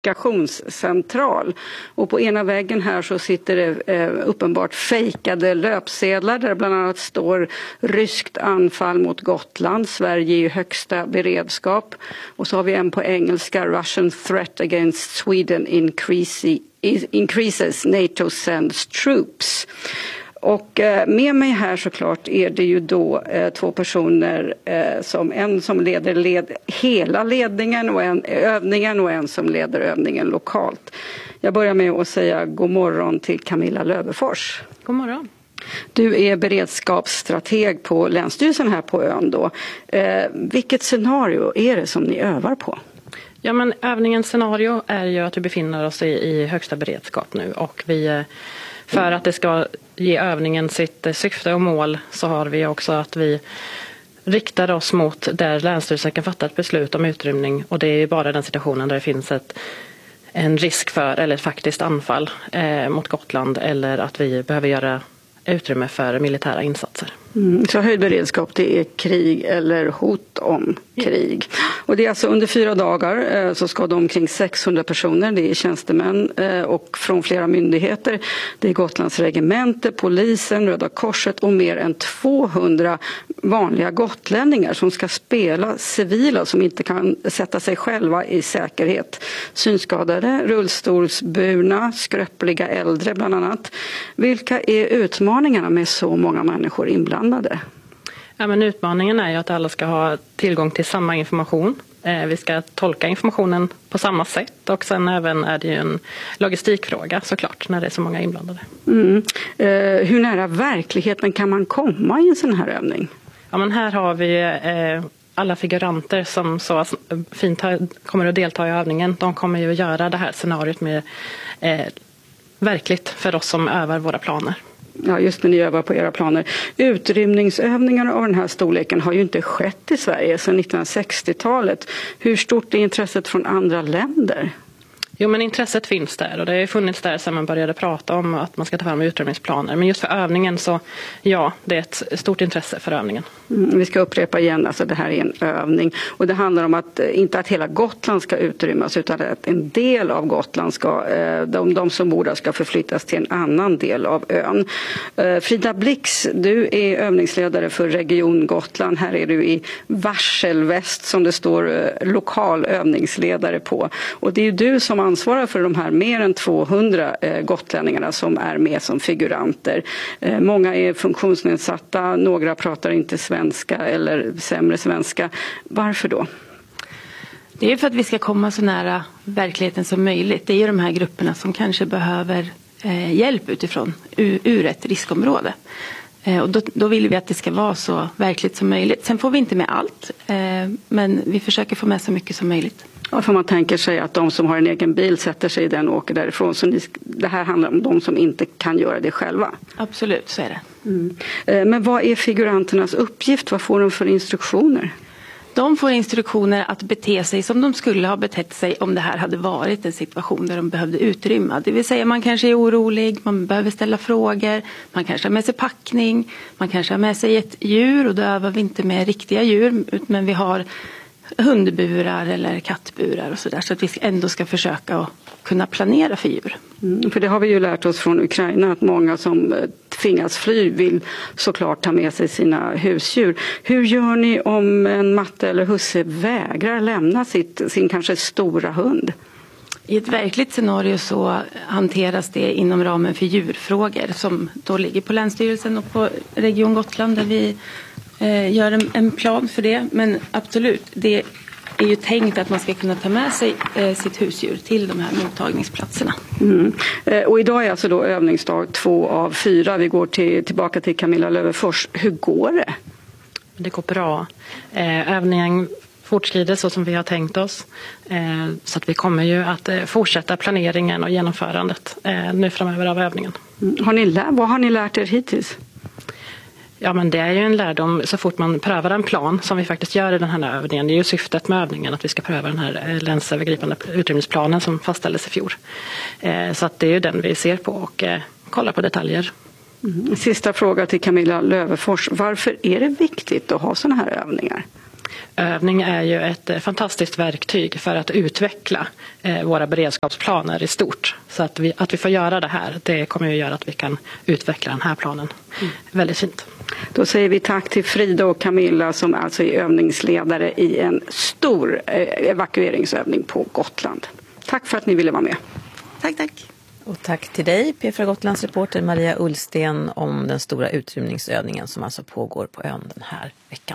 kommunikationscentral. Och på ena väggen här så sitter det uppenbart fejkade löpsedlar där bland annat står ryskt anfall mot Gotland, Sverige i högsta beredskap. Och så har vi en på engelska, Russian threat against Sweden increases, NATO sends troops. Och med mig här såklart är det ju då två personer, en som leder hela ledningen och övningen och en som leder övningen lokalt. Jag börjar med att säga god morgon till Camilla Lövefors. God morgon. Du är beredskapsstrateg på Länsstyrelsen här på ön då. Vilket scenario är det som ni övar på? Ja, men övningens scenario är ju att vi befinner oss i högsta beredskap nu och för att det ska ge övningen sitt syfte och mål så har vi också att vi riktar oss mot där Länsstyrelsen kan fatta ett beslut om utrymning och det är bara den situationen där det finns en risk för eller ett faktiskt anfall mot Gotland eller att vi behöver göra utrymme för militära insatser. Så höjd beredskap, det är krig eller hot om krig. Och det är alltså under 4 dagar så ska de omkring 600 personer, det är tjänstemän och från flera myndigheter. Det är Gotlands regemente, polisen, Röda Korset och mer än 200 vanliga gotlänningar som ska spela civila som inte kan sätta sig själva i säkerhet. Synskadade, rullstolsburna, skröpliga äldre bland annat. Vilka är utmaningarna med så många människor inblandade? Ja, men utmaningen är ju att alla ska ha tillgång till samma information. Vi ska tolka informationen på samma sätt och sen även är det ju en logistikfråga såklart när det är så många inblandade. Hur nära verkligheten kan man komma i en sån här övning? Ja, men här har vi alla figuranter som så fint kommer att delta i övningen. De kommer ju att göra det här scenariot med verkligt för oss som övar våra planer. Ja, just när ni övar på era planer. Utrymningsövningar av den här storleken har ju inte skett i Sverige sedan 1960-talet. Hur stort är intresset från andra länder? Jo, men intresset finns där och det har funnits där sedan man började prata om att man ska ta fram utrymningsplaner. Men just för övningen så ja, det är ett stort intresse för övningen. Vi ska upprepa igen, alltså det här är en övning och det handlar om att inte att hela Gotland ska utrymmas utan att en del av Gotland ska, de som bor där ska förflyttas till en annan del av ön. Frida Blix, du är övningsledare för Region Gotland. Här är du i Varselväst som det står lokal övningsledare på och det är ju du som ansvarar för de här mer än 200 gotlänningarna som är med som figuranter. Många är funktionsnedsatta, några pratar inte svenska eller sämre svenska. Varför då? Det är för att vi ska komma så nära verkligheten som möjligt. Det är ju de här grupperna som kanske behöver hjälp utifrån ur ett riskområde. Och då vill vi att det ska vara så verkligt som möjligt. Sen får vi inte med allt, men vi försöker få med så mycket som möjligt. Ja, för man tänker sig att de som har en egen bil sätter sig i den och åker därifrån. Så det här handlar om de som inte kan göra det själva. Absolut, så är det. Men vad är figuranternas uppgift? Vad får de för instruktioner? De får instruktioner att bete sig som de skulle ha betett sig om det här hade varit en situation där de behövde utrymma. Det vill säga man kanske är orolig, man behöver ställa frågor, man kanske har med sig packning, man kanske har med sig ett djur och då övar vi inte med riktiga djur men vi har hundburar eller kattburar och sådär så att vi ändå ska försöka att kunna planera för djur. För det har vi ju lärt oss från Ukraina att många som tvingas fly vill såklart ta med sig sina husdjur. Hur gör ni om en matte eller husse vägrar lämna sin kanske stora hund? I ett verkligt scenario så hanteras det inom ramen för djurfrågor som då ligger på Länsstyrelsen och på Region Gotland där vi gör en plan för det. Men absolut, det är ju tänkt att man ska kunna ta med sig sitt husdjur till de här mottagningsplatserna. Och idag är alltså då övningsdag 2 av 4. Vi går tillbaka till Camilla Lövefors. Hur går det? Det går bra. Övningen fortskrider så som vi har tänkt oss. Så att vi kommer ju att fortsätta planeringen och genomförandet nu framöver av övningen. Vad har ni lärt er hittills? Ja, men det är ju en lärdom så fort man prövar en plan som vi faktiskt gör i den här övningen. Det är ju syftet med övningen att vi ska pröva den här länsövergripande utrymningsplanen som fastställdes i fjol. Så att det är ju den vi ser på och kollar på detaljer. Sista fråga till Camilla Lövefors. Varför är det viktigt att ha sådana här övningar? Övning är ju ett fantastiskt verktyg för att utveckla våra beredskapsplaner i stort. Så att vi får göra det här, det kommer ju göra att vi kan utveckla den här planen. Väldigt fint. Då säger vi tack till Frida och Camilla som alltså är övningsledare i en stor evakueringsövning på Gotland. Tack för att ni ville vara med. Tack. Och tack till dig, P4 Gotlands reporter Maria Ullsten, om den stora utrymningsövningen som alltså pågår på ön den här veckan.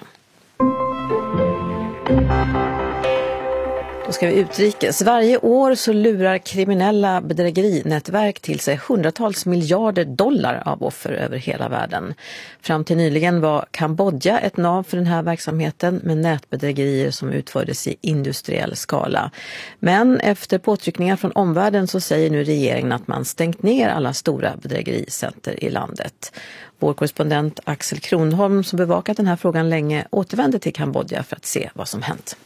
Då ska vi utrikes. Varje år så lurar kriminella bedrägerinätverk till sig hundratals miljarder dollar av offer över hela världen. Fram till nyligen var Kambodja ett nav för den här verksamheten med nätbedrägerier som utfördes i industriell skala. Men efter påtryckningar från omvärlden så säger nu regeringen att man stängt ner alla stora bedrägericenter i landet. Vår korrespondent Axel Kronholm som bevakat den här frågan länge återvände till Kambodja för att se vad som hänt.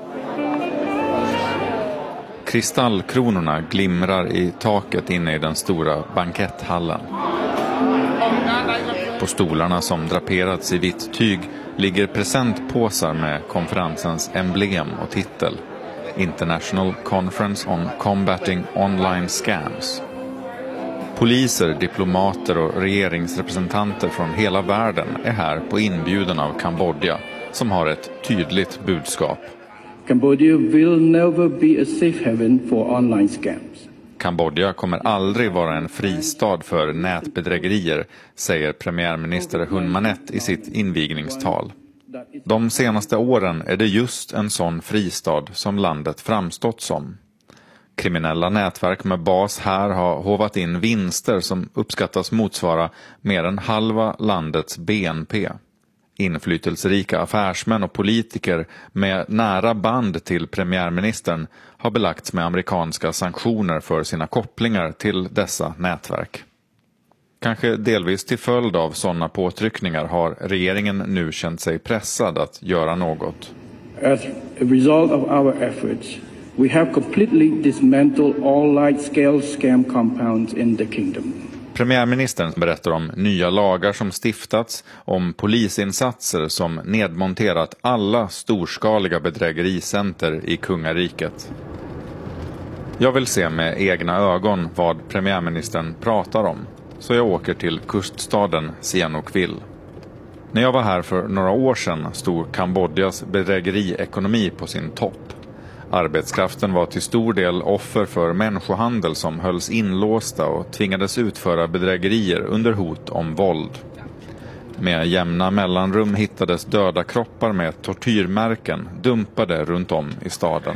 Kristallkronorna glimrar i taket inne i den stora banketthallen. På stolarna som draperats i vitt tyg ligger presentpåsar med konferensens emblem och titel. International Conference on Combating Online Scams. Poliser, diplomater och regeringsrepresentanter från hela världen är här på inbjudan av Kambodja som har ett tydligt budskap. Cambodia will never be a safe haven for online scams. Kambodja kommer aldrig vara en fristad för nätbedrägerier, säger premiärminister Hun Manet i sitt invigningstal. De senaste åren är det just en sån fristad som landet framstått som. Kriminella nätverk med bas här har hovat in vinster som uppskattas motsvara mer än halva landets BNP. Inflytelserika affärsmän och politiker med nära band till premiärministern har belagts med amerikanska sanktioner för sina kopplingar till dessa nätverk. Kanske delvis till följd av sådana påtryckningar har regeringen nu känt sig pressad att göra något. As a result of our efforts, we have completely dismantled all large-scale scam compounds in the kingdom. Premiärministern berättar om nya lagar som stiftats, om polisinsatser som nedmonterat alla storskaliga bedrägericenter i kungariket. Jag vill se med egna ögon vad premiärministern pratar om, så jag åker till kuststaden Sihanoukville. När jag var här för några år sedan stod Kambodjas bedrägeriekonomi på sin topp. Arbetskraften var till stor del offer för människohandel som hölls inlåsta och tvingades utföra bedrägerier under hot om våld. Med jämna mellanrum hittades döda kroppar med tortyrmärken dumpade runt om i staden.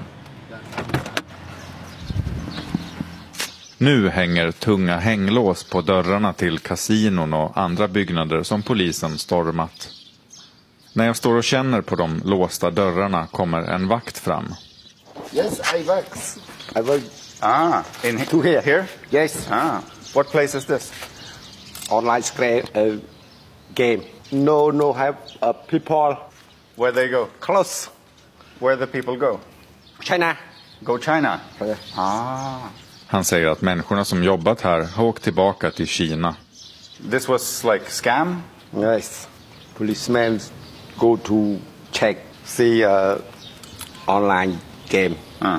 Nu hänger tunga hänglås på dörrarna till kasinon och andra byggnader som polisen stormat. När jag står och känner på de låsta dörrarna kommer en vakt fram. Yes, I work. In here? Yes. What place is this? Online game. No, have people. Where they go? Close. Where the people go? China. Go China? Han säger att människorna som jobbat här har åkt tillbaka till Kina. This was like scam? Yes. Policemen go to check, see online game.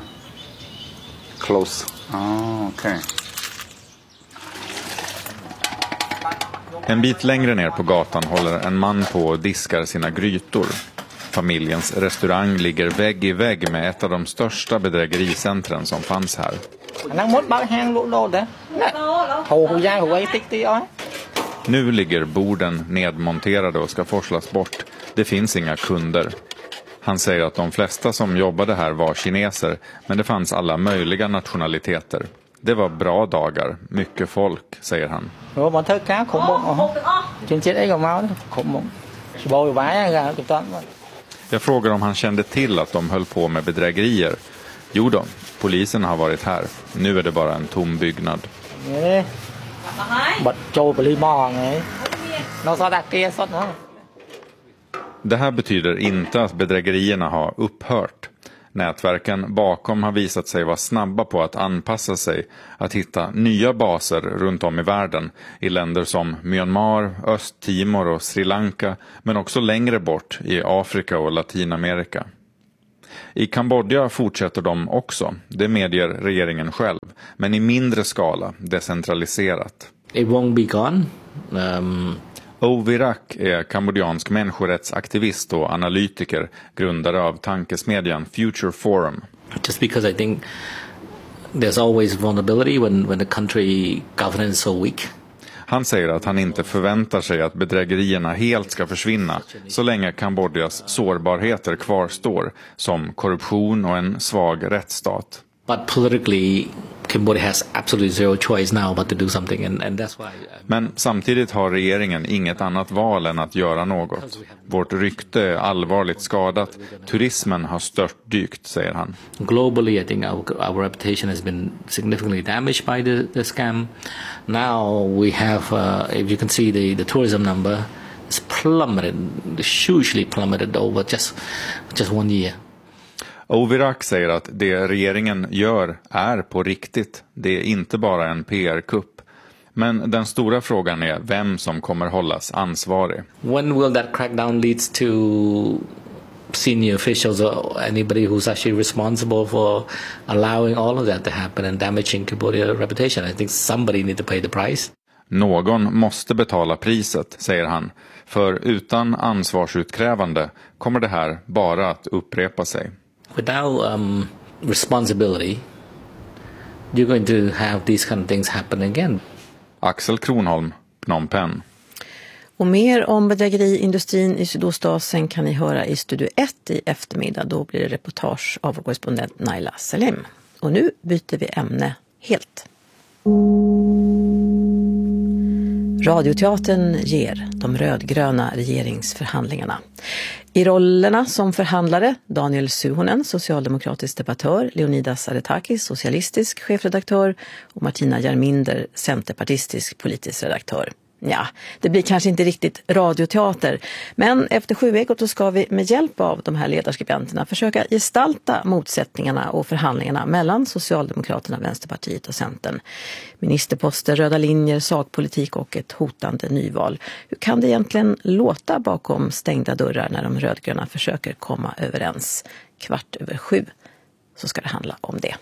Close. Okay. En bit längre ner på gatan håller en man på och diskar sina grytor. Familjens restaurang ligger vägg i vägg med ett av de största bedrägericentren som fanns här. Nu ligger borden nedmonterade och ska forslas bort. Det finns inga kunder. Han säger att de flesta som jobbade här var kineser, men det fanns alla möjliga nationaliteter. Det var bra dagar, mycket folk, säger han. Jag frågar om han kände till att de höll på med bedrägerier. Jo då, polisen har varit här. Nu är det bara en tom byggnad. Det här betyder inte att bedrägerierna har upphört. Nätverken bakom har visat sig vara snabba på att anpassa sig, att hitta nya baser runt om i världen, i länder som Myanmar, Östtimor och Sri Lanka, men också längre bort i Afrika och Latinamerika. I Kambodja fortsätter de också, det medger regeringen själv, men i mindre skala, decentraliserat. It won't be gone. Ovirak är kambodjansk människorättsaktivist och analytiker, grundare av tankesmedjan Future Forum. Just because I think there's always vulnerability when the country governance is so weak. Han säger att han inte förväntar sig att bedrägerierna helt ska försvinna så länge Kambodjas sårbarheter kvarstår, som korruption och en svag rättsstat. But politically, Cambodia has absolutely zero choice now but to do something, and that's why. Men samtidigt har regeringen inget annat val än att göra något. Vårt rykte är allvarligt skadat. Turismen har störtdykt, säger han. Globally, I think our reputation has been significantly damaged by the scam. Now we have, if you can see the tourism number, it's plummeted, hugely plummeted over just 1 year. Ovirak säger att det regeringen gör är på riktigt. Det är inte bara en PR-kupp. Men den stora frågan är vem som kommer hållas ansvarig. When will that crackdown leads to senior officials or anybody who's actually responsible for allowing all of that to happen and damaging Cambodia's reputation? I think somebody need to pay the price. Någon måste betala priset, säger han. För utan ansvarsutkrävande kommer det här bara att upprepa sig. Without responsibility, you're going to have these kind of things happen again. Axel Kronholm, Phnom Penh. Och mer om bedrägeriindustrin i Sydostasien kan ni höra i Studio 1 i eftermiddag. Då blir det reportage av vår korrespondent Naila Selim. Och nu byter vi ämne helt. Radioteatern ger de rödgröna regeringsförhandlingarna. I rollerna som förhandlare Daniel Suhonen, socialdemokratisk debattör, Leonidas Aretakis, socialistisk chefredaktör och Martina Jarminder, centerpartistisk politisk redaktör. Ja, det blir kanske inte riktigt radioteater, men efter 7-ekot så ska vi med hjälp av de här ledarskribenterna försöka gestalta motsättningarna och förhandlingarna mellan Socialdemokraterna, Vänsterpartiet och Centern. Ministerposter, röda linjer, sakpolitik och ett hotande nyval. Hur kan det egentligen låta bakom stängda dörrar när de rödgröna försöker komma överens? 7:15 så ska det handla om det.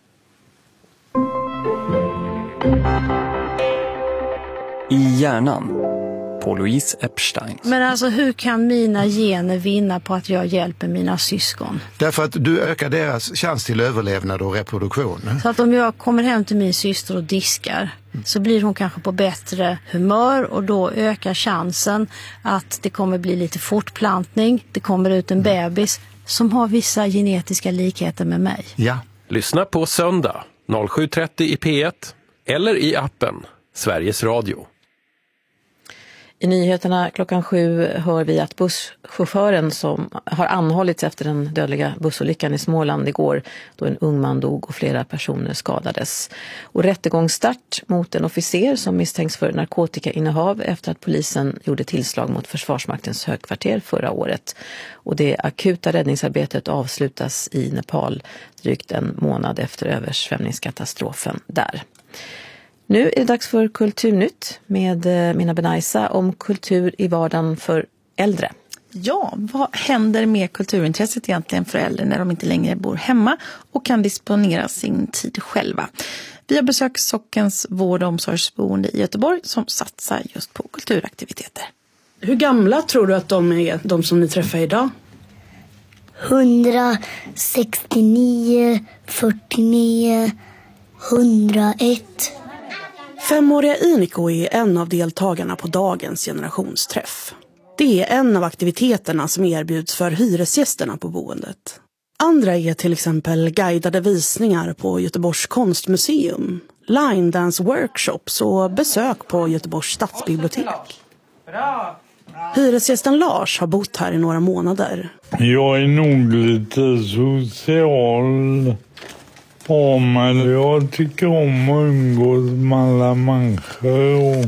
I hjärnan på Louise Epstein. Men alltså hur kan mina gener vinna på att jag hjälper mina syskon? Därför att du ökar deras chans till överlevnad och reproduktion. Så att om jag kommer hem till min syster och diskar så blir hon kanske på bättre humör och då ökar chansen att det kommer bli lite fortplantning. Det kommer ut en bebis som har vissa genetiska likheter med mig. Ja. Lyssna på söndag 07:30 i P1 eller i appen Sveriges Radio. I nyheterna 7 hör vi att busschauffören som har anhållits efter den dödliga bussolyckan i Småland igår, då en ung man dog och flera personer skadades. Och rättegångsstart mot en officer som misstänks för narkotikainnehav efter att polisen gjorde tillslag mot Försvarsmaktens högkvarter förra året. Och det akuta räddningsarbetet avslutas i Nepal drygt en månad efter översvämningskatastrofen där. Nu är det dags för Kulturnytt med Mina Benaisa om kultur i vardagen för äldre. Ja, vad händer med kulturintresset egentligen för äldre när de inte längre bor hemma och kan disponera sin tid själva? Vi har besökt Sockens vård- och omsorgsboende i Göteborg som satsar just på kulturaktiviteter. Hur gamla tror du att de är, de som ni träffar idag? 169, 49, 101. 5-åriga Iniko är en av deltagarna på dagens generationsträff. Det är en av aktiviteterna som erbjuds för hyresgästerna på boendet. Andra är till exempel guidade visningar på Göteborgs konstmuseum, line dance workshops och besök på Göteborgs stadsbibliotek. Hyresgästen Lars har bott här i några månader. Jag är nog lite social. Men jag tycker om att umgås med alla människor.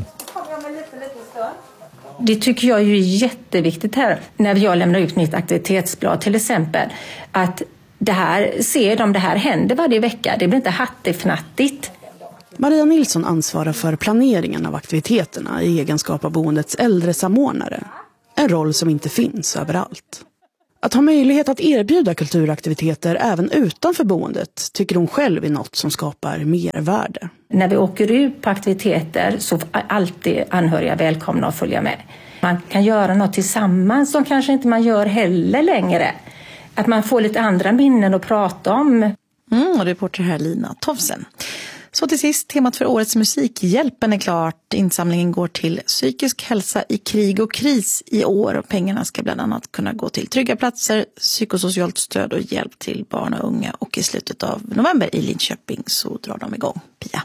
Det tycker jag är jätteviktigt här när jag lämnar ut mitt aktivitetsblad till exempel. Att det här händer varje vecka. Det blir inte hattifnattigt. Maria Nilsson ansvarar för planeringen av aktiviteterna i egenskap av boendets äldresamordnare. En roll som inte finns överallt. Att ha möjlighet att erbjuda kulturaktiviteter även utanför boendet tycker hon själv är något som skapar mervärde. När vi åker ut på aktiviteter så är alltid anhöriga välkomna att följa med. Man kan göra något tillsammans som kanske inte man gör heller längre. Att man får lite andra minnen att prata om. Och reporter här Lina Tovsen. Så till sist, temat för årets Musikhjälpen är klart. Insamlingen går till psykisk hälsa i krig och kris i år. Och pengarna ska bland annat kunna gå till trygga platser, psykosocialt stöd och hjälp till barn och unga. Och i slutet av november i Linköping så drar de igång. Pia.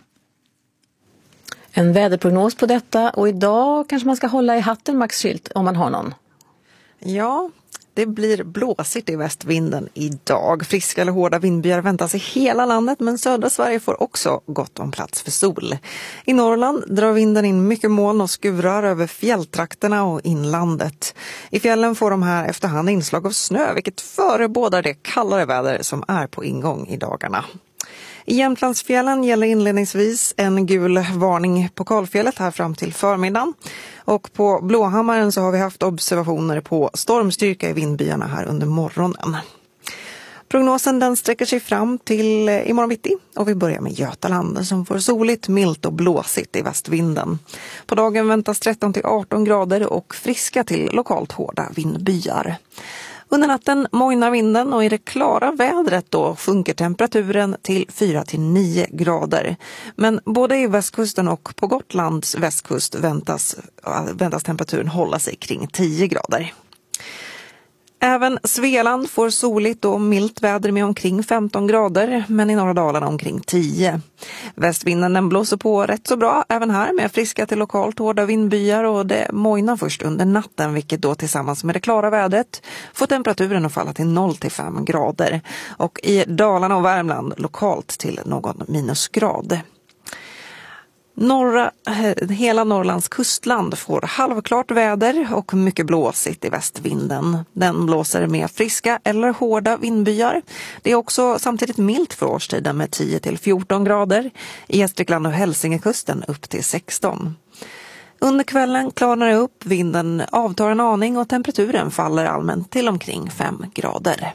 En väderprognos på detta, och idag kanske man ska hålla i hatten, Max Schilt, om man har någon. Ja, det blir blåsigt i västvinden idag. Friska eller hårda vindbyar väntas i hela landet, men södra Sverige får också gott om plats för sol. I Norrland drar vinden in mycket moln och skurar över fjälltrakterna och inlandet. I fjällen får de här efterhand inslag av snö, vilket förebådar det kallare väder som är på ingång i dagarna. I Jämtlandsfjällen gäller inledningsvis en gul varning på Kalfjället här fram till förmiddagen. Och på Blåhammaren så har vi haft observationer på stormstyrka i vindbyarna här under morgonen. Prognosen den sträcker sig fram till imorgon bitti, och vi börjar med Götaland som får soligt, milt och blåsigt i västvinden. På dagen väntas 13-18 grader och friska till lokalt hårda vindbyar. Under natten mojnar vinden, och i det klara vädret då sjunker temperaturen till 4-9 grader. Men både i västkusten och på Gotlands västkust väntas temperaturen hålla sig kring 10 grader. Även Svealand får soligt och milt väder med omkring 15 grader, men i norra Dalarna omkring 10. Västvinden den blåser på rätt så bra även här med friska till lokalt hårda vindbyar, och det mojnar först under natten, vilket då tillsammans med det klara vädret får temperaturen att falla till 0-5 grader. Och i Dalarna och Värmland lokalt till någon minusgrad. Hela Norrlands kustland får halvklart väder och mycket blåsigt i västvinden. Den blåser med friska eller hårda vindbyar. Det är också samtidigt milt för årstiden med 10-14 grader. I Gästrikland och Hälsingekusten upp till 16. Under kvällen klarnar det upp, vinden avtar en aning och temperaturen faller allmänt till omkring 5 grader.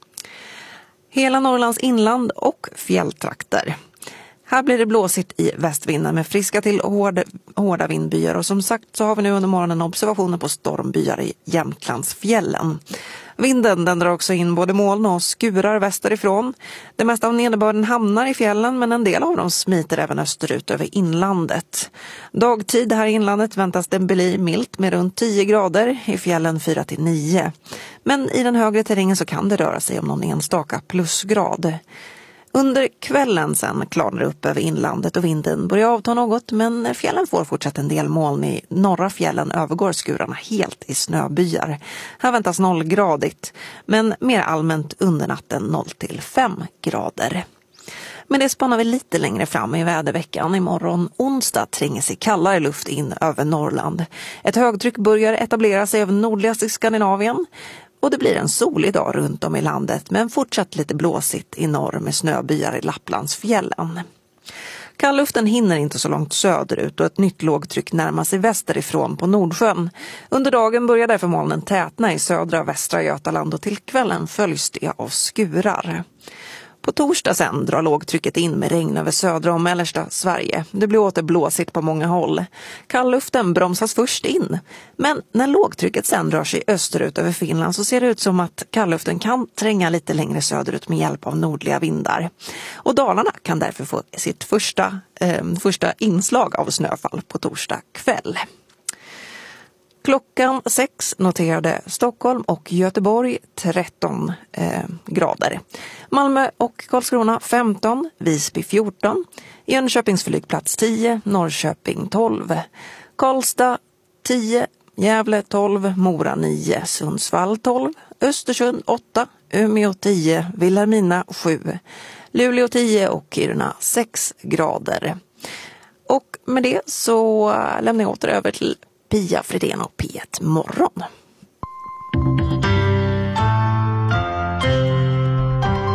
Hela Norrlands inland och fjälltrakter. Här blir det blåsigt i västvinden med friska till hårda vindbyar, och som sagt så har vi nu under morgonen observationer på stormbyar i Jämtlandsfjällen. Vinden den drar också in både moln och skurar västerifrån. Det mesta av nederbörden hamnar i fjällen, men en del av dem smiter även österut över inlandet. Dagtid här i inlandet väntas det bli milt med runt 10 grader, i fjällen 4-9. Men i den högre terrängen så kan det röra sig om någon enstaka plusgrad. Under kvällen sen klarnar det upp över inlandet och vinden börjar avta något, men fjällen får fortsätta en del moln. I norra fjällen övergår skurarna helt i snöbyar. Här väntas 0-gradigt, men mer allmänt under natten 0-5 grader. Men det spannar vi lite längre fram i väderveckan. Imorgon onsdag tränger sig kallare luft in över Norrland. Ett högtryck börjar etablera sig över nordligaste Skandinavien. Och det blir en solig dag runt om i landet, men fortsatt lite blåsigt i norr med snöbyar i Lapplandsfjällen. Kallluften hinner inte så långt söderut, och ett nytt lågtryck närmar sig västerifrån på Nordsjön. Under dagen börjar därför molnen tätna i södra och västra Götaland, och till kvällen följs det av skurar. På torsdag sen drar lågtrycket in med regn över södra och mellersta Sverige. Det blir åter blåsigt på många håll. Kallluften bromsas först in. Men när lågtrycket sen drar sig österut över Finland så ser det ut som att kallluften kan tränga lite längre söderut med hjälp av nordliga vindar. Och Dalarna kan därför få sitt första inslag av snöfall på torsdag kväll. Klockan 6 noterade Stockholm och Göteborg 13 grader. Malmö och Karlskrona 15, Visby 14, Jönköpings flygplats 10, Norrköping 12, Karlstad 10, Gävle 12, Mora 9, Sundsvall 12, Östersund 8, Umeå 10, Vilhelmina 7, Luleå 10 och Kiruna 6 grader. Och med det så lämnar jag åter över till Pia Fredén och P1 Morgon.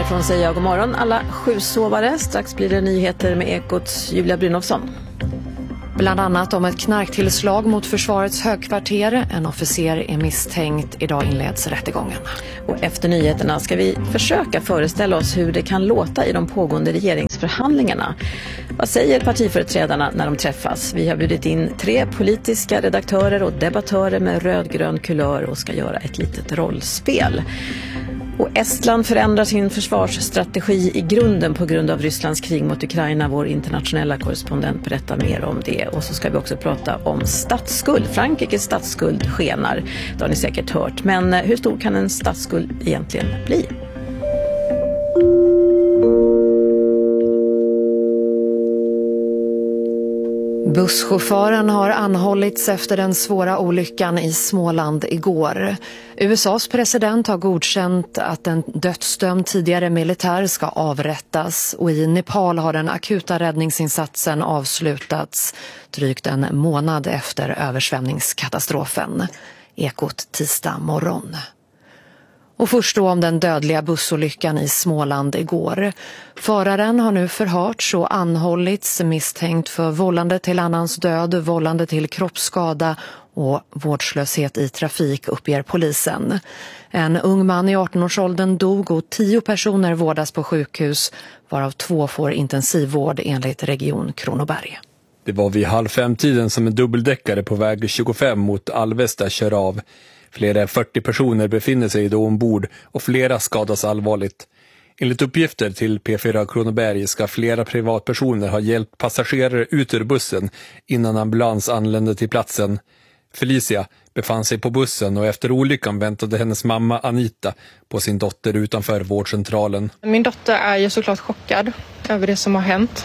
Härifrån säger jag god morgon alla 7-sovare. Strax blir det nyheter med Ekots Julia Brynolfsson. Bland annat om ett knarktillslag mot försvarets högkvarter. En officer är misstänkt. Idag inleds rättegången. Och efter nyheterna ska vi försöka föreställa oss hur det kan låta i de pågående regeringsförhandlingarna. Vad säger partiföreträdarna när de träffas? Vi har bjudit in 3 politiska redaktörer och debattörer med rödgrön kulör och ska göra ett litet rollspel. Och Estland förändrar sin försvarsstrategi i grunden på grund av Rysslands krig mot Ukraina. Vår internationella korrespondent berättar mer om det. Och så ska vi också prata om statsskuld. Frankrikes statsskuld skenar. Det har ni säkert hört. Men hur stor kan en statsskuld egentligen bli? Busschauffören har anhållits efter den svåra olyckan i Småland igår. USAs president har godkänt att en dödsdömd tidigare militär ska avrättas och i Nepal har den akuta räddningsinsatsen avslutats drygt en månad efter översvämningskatastrofen. Ekot tisdag morgon. Och först då om den dödliga bussolyckan i Småland igår. Föraren har nu förhörts och anhållits misstänkt för vållande till annans död, vållande till kroppsskada och vårdslöshet i trafik, uppger polisen. En ung man i 18-årsåldern dog och 10 personer vårdas på sjukhus, varav 2 får intensivvård enligt Region Kronoberg. Det var vid 4:30 som en dubbeldäckare på väg 25 mot Alvesta kör av. Flera 40 personer befinner sig då ombord och flera skadas allvarligt. Enligt uppgifter till P4 Kronoberg ska flera privatpersoner ha hjälpt passagerare ut ur bussen innan ambulans anlände till platsen. Felicia befann sig på bussen och efter olyckan väntade hennes mamma Anita på sin dotter utanför vårdcentralen. Min dotter är ju såklart chockad över det som har hänt.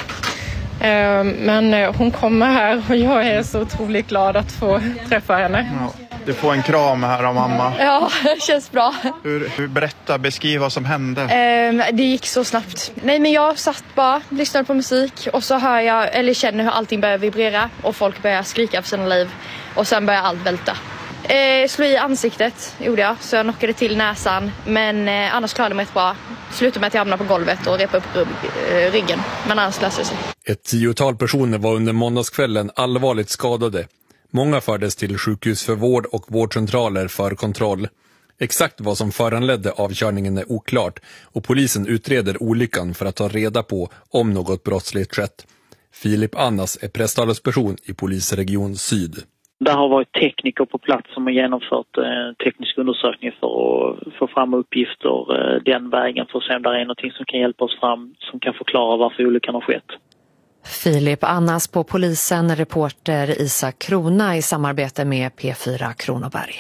Men hon kommer här och jag är så otroligt glad att få träffa henne. Ja, du får en kram här av mamma. Ja, det känns bra. Beskriv vad som hände. Det gick så snabbt. Nej, men jag satt bara, lyssnade på musik och så hör jag, eller känner hur allting börjar vibrera och folk börjar skrika för sina liv och sen börjar allt välta. Slå i ansiktet gjorde jag, så jag knockade till näsan, men annars klarade jag mig bra. Slutade med att jag hamnade på golvet och repade upp ryggen, men annars löste det sig. Ett 10-tal personer var under måndagskvällen allvarligt skadade. Många fördes till sjukhus för vård och vårdcentraler för kontroll. Exakt vad som föranledde avkörningen är oklart och polisen utreder olyckan för att ta reda på om något brottsligt skett. Filip Annas är presstalesperson i polisregion Syd. Det har varit tekniker på plats som har genomfört teknisk undersökning för att få fram uppgifter den vägen för att se om det är någonting som kan hjälpa oss fram, som kan förklara varför olyckan har skett. Filip Annas på polisen, reporter Isak Krona i samarbete med P4 Kronoberg.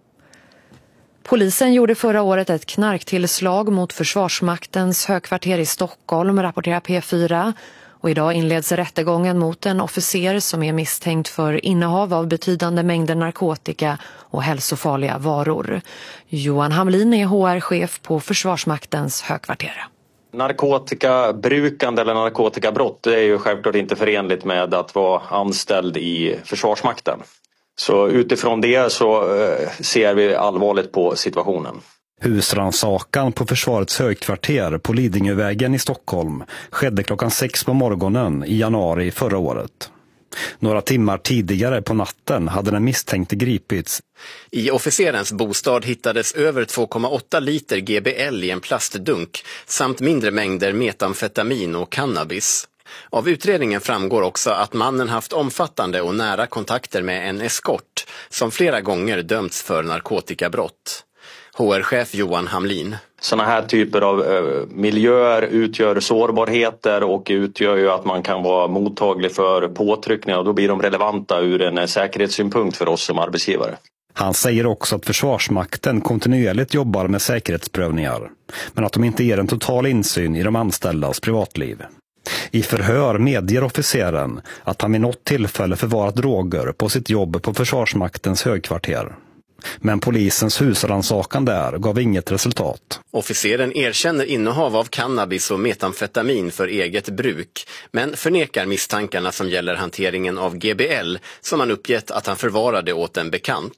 Polisen gjorde förra året ett knarktillslag mot Försvarsmaktens högkvarter i Stockholm, rapporterar P4. Och idag inleds rättegången mot en officer som är misstänkt för innehav av betydande mängder narkotika och hälsofarliga varor. Johan Hamlin är HR-chef på Försvarsmaktens högkvarter. Narkotikabrukande eller narkotikabrott är ju självklart inte förenligt med att vara anställd i Försvarsmakten. Så utifrån det så ser vi allvarligt på situationen. Husrannsakan på försvarets högkvarter på Lidingövägen i Stockholm skedde klockan 6 på morgonen i januari förra året. Några timmar tidigare på natten hade den misstänkte gripits. I officerens bostad hittades över 2,8 liter GBL i en plastdunk samt mindre mängder metamfetamin och cannabis. Av utredningen framgår också att mannen haft omfattande och nära kontakter med en eskort som flera gånger dömts för narkotikabrott. HR-chef Johan Hamlin. Sådana här typer av miljöer utgör sårbarheter och utgör ju att man kan vara mottaglig för påtryckningar och då blir de relevanta ur en säkerhetssynpunkt för oss som arbetsgivare. Han säger också att Försvarsmakten kontinuerligt jobbar med säkerhetsprövningar, men att de inte ger en total insyn i de anställdas privatliv. I förhör medger officeren att han vid något tillfälle förvarat droger på sitt jobb på Försvarsmaktens högkvarter. Men polisens husrannsakan där gav inget resultat. Officeren erkänner innehav av cannabis och metamfetamin för eget bruk, men förnekar misstankarna som gäller hanteringen av GBL som han uppgett att han förvarade åt en bekant.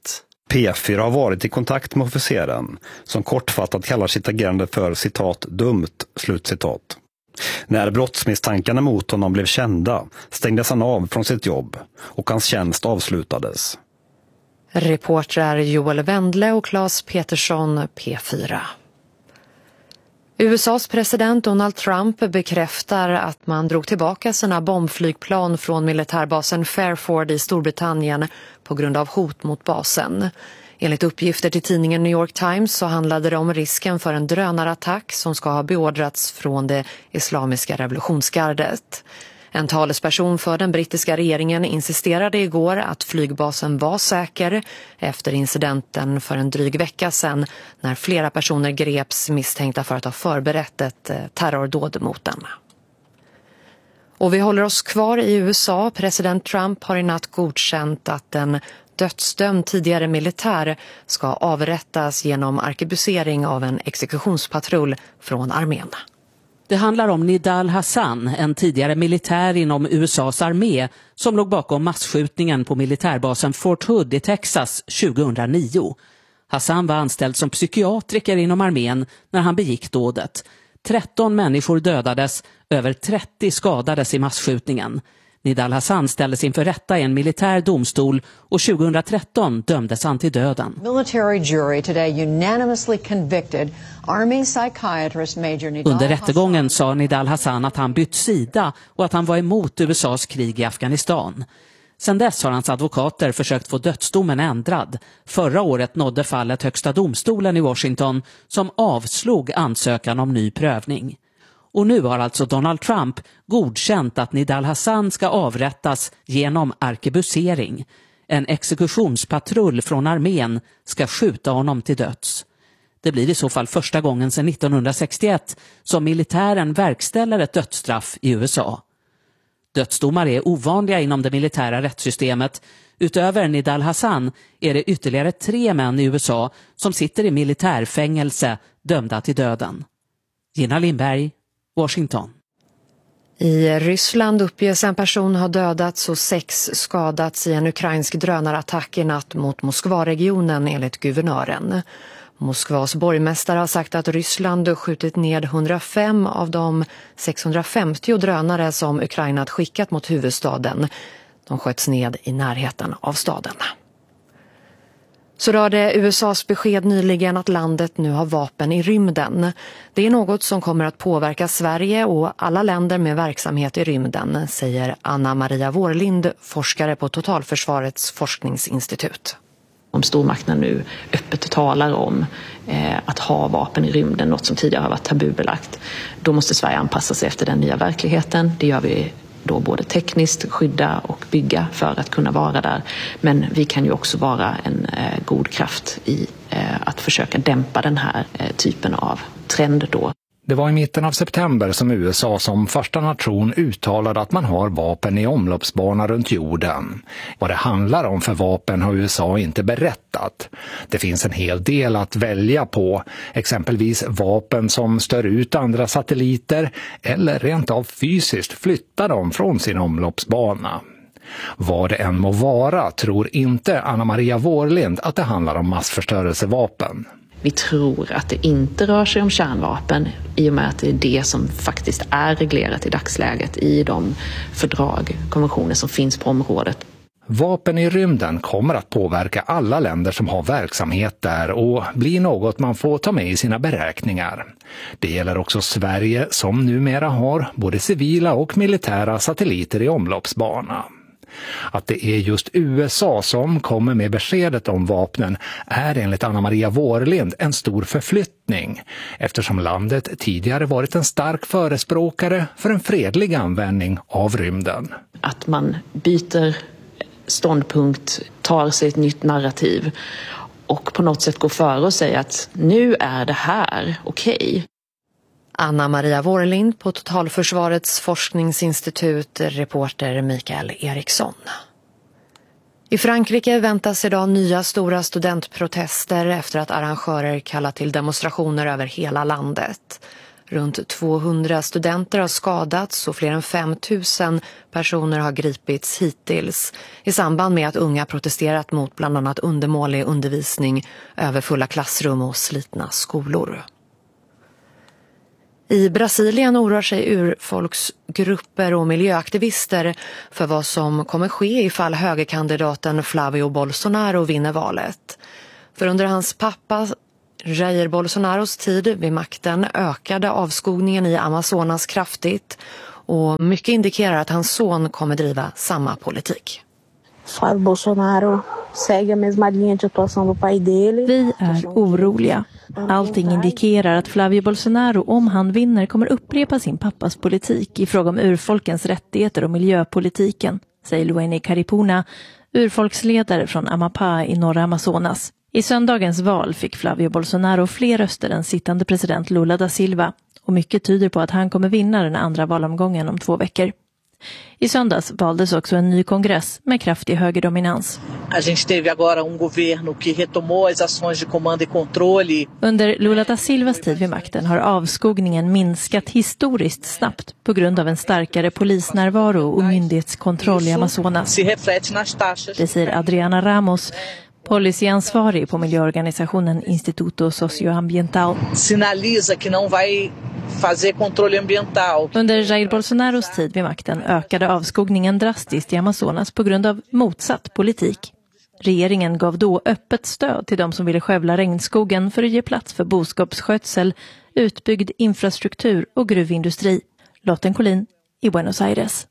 P4 har varit i kontakt med officeren som kortfattat kallar sitt agerande för citat dumt, slutcitat. När brottsmisstankarna mot honom blev kända stängdes han av från sitt jobb och hans tjänst avslutades. Reportrar Joel Wendle och Claes Petersson, P4. USAs president Donald Trump bekräftar att man drog tillbaka sina bombflygplan från militärbasen Fairford i Storbritannien på grund av hot mot basen. Enligt uppgifter till tidningen New York Times så handlade det om risken för en drönarattack som ska ha beordrats från det islamiska revolutionsgardet. En talesperson för den brittiska regeringen insisterade igår att flygbasen var säker efter incidenten för en dryg vecka sedan när flera personer greps misstänkta för att ha förberett ett terrordåd mot den. Och vi håller oss kvar i USA. President Trump har i natt godkänt att en dödsdömd tidigare militär ska avrättas genom arkebusering av en exekutionspatrull från armén. Det handlar om Nidal Hasan, en tidigare militär inom USAs armé som låg bakom massskjutningen på militärbasen Fort Hood i Texas 2009. Hasan var anställd som psykiatriker inom armén när han begick dådet. 13 människor dödades, över 30 skadades i massskjutningen. Nidal Hasan ställdes inför rätta i en militär domstol och 2013 dömdes han till döden. Military jury today unanimously convicted Army psychiatrist Major Nidal Under rättegången sa Nidal Hasan att han bytt sida och att han var emot USAs krig i Afghanistan. Sedan dess har hans advokater försökt få dödsdomen ändrad. Förra året nådde fallet högsta domstolen i Washington som avslog ansökan om ny prövning. Och nu har alltså Donald Trump godkänt att Nidal Hasan ska avrättas genom arkebusering. En exekutionspatrull från armén ska skjuta honom till döds. Det blir i så fall första gången sedan 1961 som militären verkställer ett dödsstraff i USA. Dödsdomar är ovanliga inom det militära rättssystemet. Utöver Nidal Hasan är det ytterligare 3 män i USA som sitter i militärfängelse dömda till döden. Gina Lindberg, Washington. I Ryssland uppges en person ha dödats och 6 skadats i en ukrainsk drönarattack i natt mot Moskvaregionen enligt guvernören. Moskvas borgmästare har sagt att Ryssland skjutit ned 105 av de 650 drönare som Ukraina skickat mot huvudstaden. De sköts ned i närheten av staden. Så rörde USAs besked nyligen att landet nu har vapen i rymden. Det är något som kommer att påverka Sverige och alla länder med verksamhet i rymden, säger Anna Maria Vårlind, forskare på Totalförsvarets forskningsinstitut. Om stormakterna nu öppet talar om att ha vapen i rymden, något som tidigare har varit tabubelagt, då måste Sverige anpassa sig efter den nya verkligheten. Det gör vi då både tekniskt, skydda och bygga för att kunna vara där. Men vi kan ju också vara en god kraft i att försöka dämpa den här typen av trend då. Det var i mitten av september som USA som första nation uttalade att man har vapen i omloppsbana runt jorden. Vad det handlar om för vapen har USA inte berättat. Det finns en hel del att välja på, exempelvis vapen som stör ut andra satelliter eller rent av fysiskt flyttar dem från sin omloppsbana. Vad det än må vara tror inte Anna Maria Vårlind att det handlar om massförstörelsevapen. Vi tror att det inte rör sig om kärnvapen i och med att det är det som faktiskt är reglerat i dagsläget i de fördrag, konventioner som finns på området. Vapen i rymden kommer att påverka alla länder som har verksamhet där och blir något man får ta med i sina beräkningar. Det gäller också Sverige som numera har både civila och militära satelliter i omloppsbana. Att det är just USA som kommer med beskedet om vapnen är enligt Anna Maria Vårlind en stor förflyttning eftersom landet tidigare varit en stark förespråkare för en fredlig användning av rymden. Att man byter ståndpunkt, tar sig ett nytt narrativ och på något sätt går före och säger att nu är det här okej. Anna Maria Vårlind på Totalförsvarets forskningsinstitut, reporter Mikael Eriksson. I Frankrike väntas idag nya stora studentprotester efter att arrangörer kallat till demonstrationer över hela landet. Runt 200 studenter har skadats och fler än 5 000 personer har gripits hittills i samband med att unga protesterat mot bland annat undermålig undervisning, överfulla klassrum och slitna skolor. I Brasilien oroar sig urfolksgrupper och miljöaktivister för vad som kommer ske ifall högerkandidaten Flavio Bolsonaro vinner valet. För under hans pappa Jair Bolsonaros tid vid makten ökade avskogningen i Amazonas kraftigt och mycket indikerar att hans son kommer driva samma politik. Flavio Bolsonaro segue a mesma linha de atuação do pai dele. Vi är oroliga. Allting indikerar att Flavio Bolsonaro, om han vinner, kommer upprepa sin pappas politik i fråga om urfolkens rättigheter och miljöpolitiken, säger Lueni Caripuna, urfolksledare från Amapá i norra Amazonas. I söndagens val fick Flavio Bolsonaro fler röster än sittande president Lula da Silva och mycket tyder på att han kommer vinna den andra valomgången om 2 veckor. I söndags valdes också en ny kongress med kraftig högerdominans. A gente teve agora governo que retomou as ações de comando e controle. Under Lula da Silvas tid vid makten har avskogningen minskat historiskt snabbt på grund av en starkare polisnärvaro och myndighetskontroll i Amazonas. Det säger Adriana Ramos, policyansvarig på miljöorganisationen Instituto Socioambiental. Sinaliza que não vai fazer controle ambiental. Under Jair Bolsonaros tid vid makten ökade avskogningen drastiskt i Amazonas på grund av motsatt politik. Regeringen gav då öppet stöd till de som ville skövla regnskogen för att ge plats för boskapsskötsel, utbyggd infrastruktur och gruvindustri. Lotten Collin i Buenos Aires.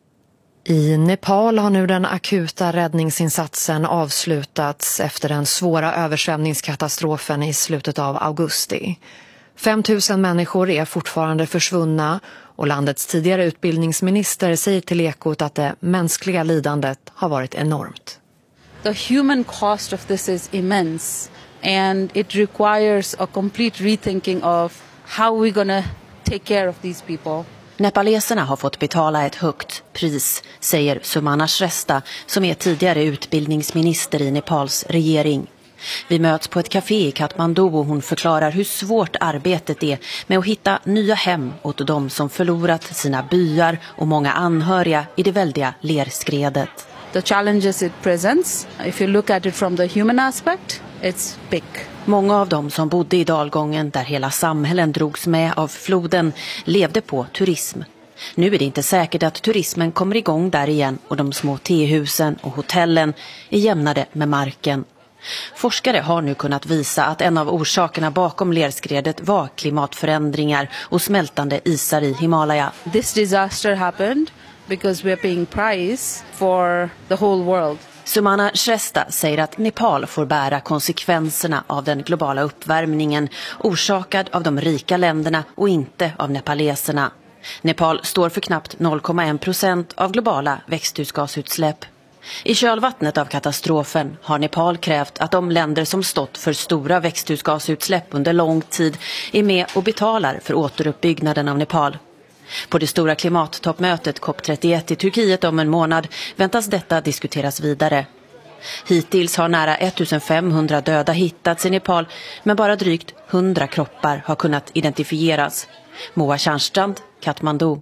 I Nepal har nu den akuta räddningsinsatsen avslutats efter den svåra översvämningskatastrofen i slutet av augusti. 5 000 människor är fortfarande försvunna och landets tidigare utbildningsminister säger till Ekot att det mänskliga lidandet har varit enormt. The human cost of this is immense and it requires a complete rethinking of how we're going to take care of these people. Nepaleserna har fått betala ett högt pris, säger Sumana Shrestha som är tidigare utbildningsminister i Nepals regering. Vi möts på ett café i Kathmandu och hon förklarar hur svårt arbetet är med att hitta nya hem åt de som förlorat sina byar och många anhöriga i det väldiga lerskredet. The challenges it presents, if you look at it from the human aspect, it's big. Många av dem som bodde i dalgången där hela samhällen drogs med av floden levde på turism. Nu är det inte säkert att turismen kommer igång där igen och de små tehusen och hotellen är jämnade med marken. Forskare har nu kunnat visa att en av orsakerna bakom lerskredet var klimatförändringar och smältande isar i Himalaya. This disaster happened because we are paying price for the whole world. Sumana Shrestha säger att Nepal får bära konsekvenserna av den globala uppvärmningen orsakad av de rika länderna och inte av nepaleserna. Nepal står för knappt 0,1% av globala växthusgasutsläpp. I kölvattnet av katastrofen har Nepal krävt att de länder som stått för stora växthusgasutsläpp under lång tid är med och betalar för återuppbyggnaden av Nepal. På det stora klimattoppmötet COP31 i Turkiet om en månad väntas detta diskuteras vidare. Hittills har nära 1500 döda hittats i Nepal, men bara drygt 100 kroppar har kunnat identifieras. Moa Tjärnstrand, Kathmandu.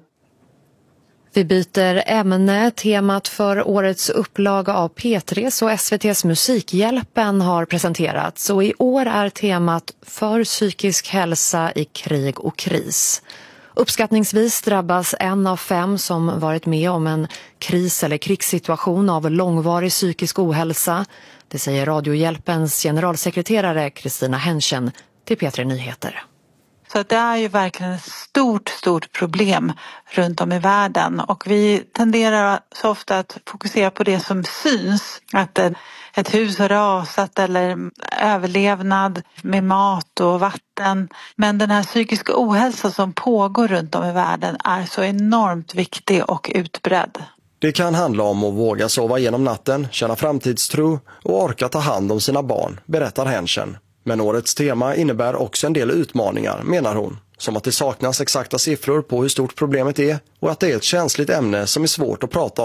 Vi byter ämne. Temat för årets upplaga av P3 och SVT:s Musikhjälpen har presenterats. Och i år är temat för psykisk hälsa i krig och kris. Uppskattningsvis drabbas 1 av 5 som varit med om en kris- eller krigssituation av långvarig psykisk ohälsa. Det säger Radiohjälpens generalsekreterare Kristina Henschen till P3 Nyheter. Så det är ju verkligen ett stort problem runt om i världen och vi tenderar så ofta att fokusera på det som syns. Att ett hus har rasat eller överlevnad med mat och vatten. Men den här psykiska ohälsa som pågår runt om i världen är så enormt viktig och utbredd. Det kan handla om att våga sova igenom natten, känna framtidstro och orka ta hand om sina barn, berättar Henschen. Men årets tema innebär också en del utmaningar, menar hon. Som att det saknas exakta siffror på hur stort problemet är och att det är ett känsligt ämne som är svårt att prata om.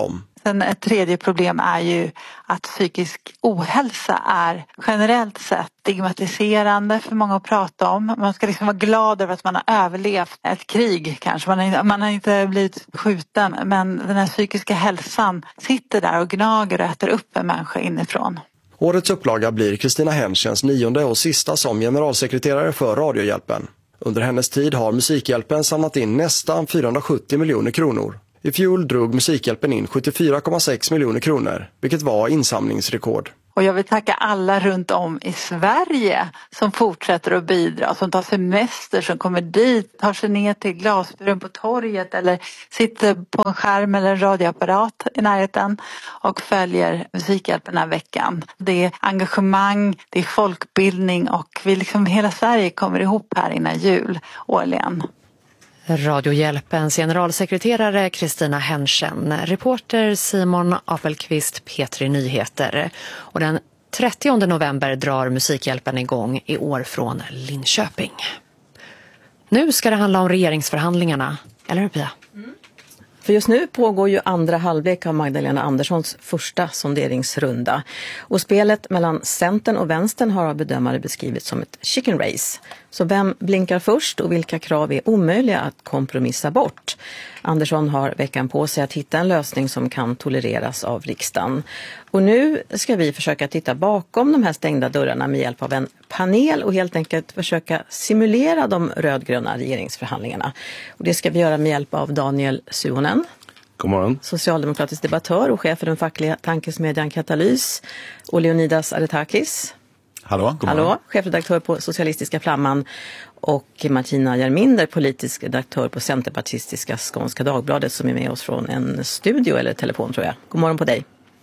Sen ett tredje problem är ju att psykisk ohälsa är generellt sett stigmatiserande för många att prata om. Man ska liksom vara glad över att man har överlevt ett krig kanske. Man har inte blivit skjuten, men den här psykiska hälsan sitter där och gnager och äter upp en människa inifrån. Årets upplaga blir Kristina Henschens 9:e och sista som generalsekreterare för Radiohjälpen. Under hennes tid har Musikhjälpen samlat in nästan 470 miljoner kronor. I fjol drog Musikhjälpen in 74,6 miljoner kronor, vilket var insamlingsrekord. Och jag vill tacka alla runt om i Sverige som fortsätter att bidra, som tar semester, som kommer dit, tar sig ner till Glasburen på torget eller sitter på en skärm eller en radioapparat i närheten och följer Musikhjälpen den här veckan. Det är engagemang, det är folkbildning och vi liksom hela Sverige kommer ihop här innan jul årligen. Radiohjälpens generalsekreterare Kristina Henschen, reporter Simon Apelqvist, P3 Nyheter. Och den 30 november drar Musikhjälpen igång i år från Linköping. Nu ska det handla om regeringsförhandlingarna, eller hur Pia? För just nu pågår ju andra halvlek av Magdalena Anderssons första sonderingsrunda. Och spelet mellan Centern och Vänstern har av bedömare beskrivits som ett chicken race. Så vem blinkar först och vilka krav är omöjliga att kompromissa bort? Andersson har veckan på sig att hitta en lösning som kan tolereras av riksdagen. Och nu ska vi försöka titta bakom de här stängda dörrarna med hjälp av en panel och helt enkelt försöka simulera de rödgröna regeringsförhandlingarna. Och det ska vi göra med hjälp av Daniel Suhonen. God morgon. Socialdemokratisk debattör och chef för den fackliga tankesmedjan Katalys. Och Leonidas Aretakis. Hallå, god morgon. Hallå, chefredaktör på Socialistiska Flamman. Och Martina Jarminder, politisk redaktör på Centerpartistiska Skånska Dagbladet som är med oss från en studio eller telefon tror jag. God morgon på dig.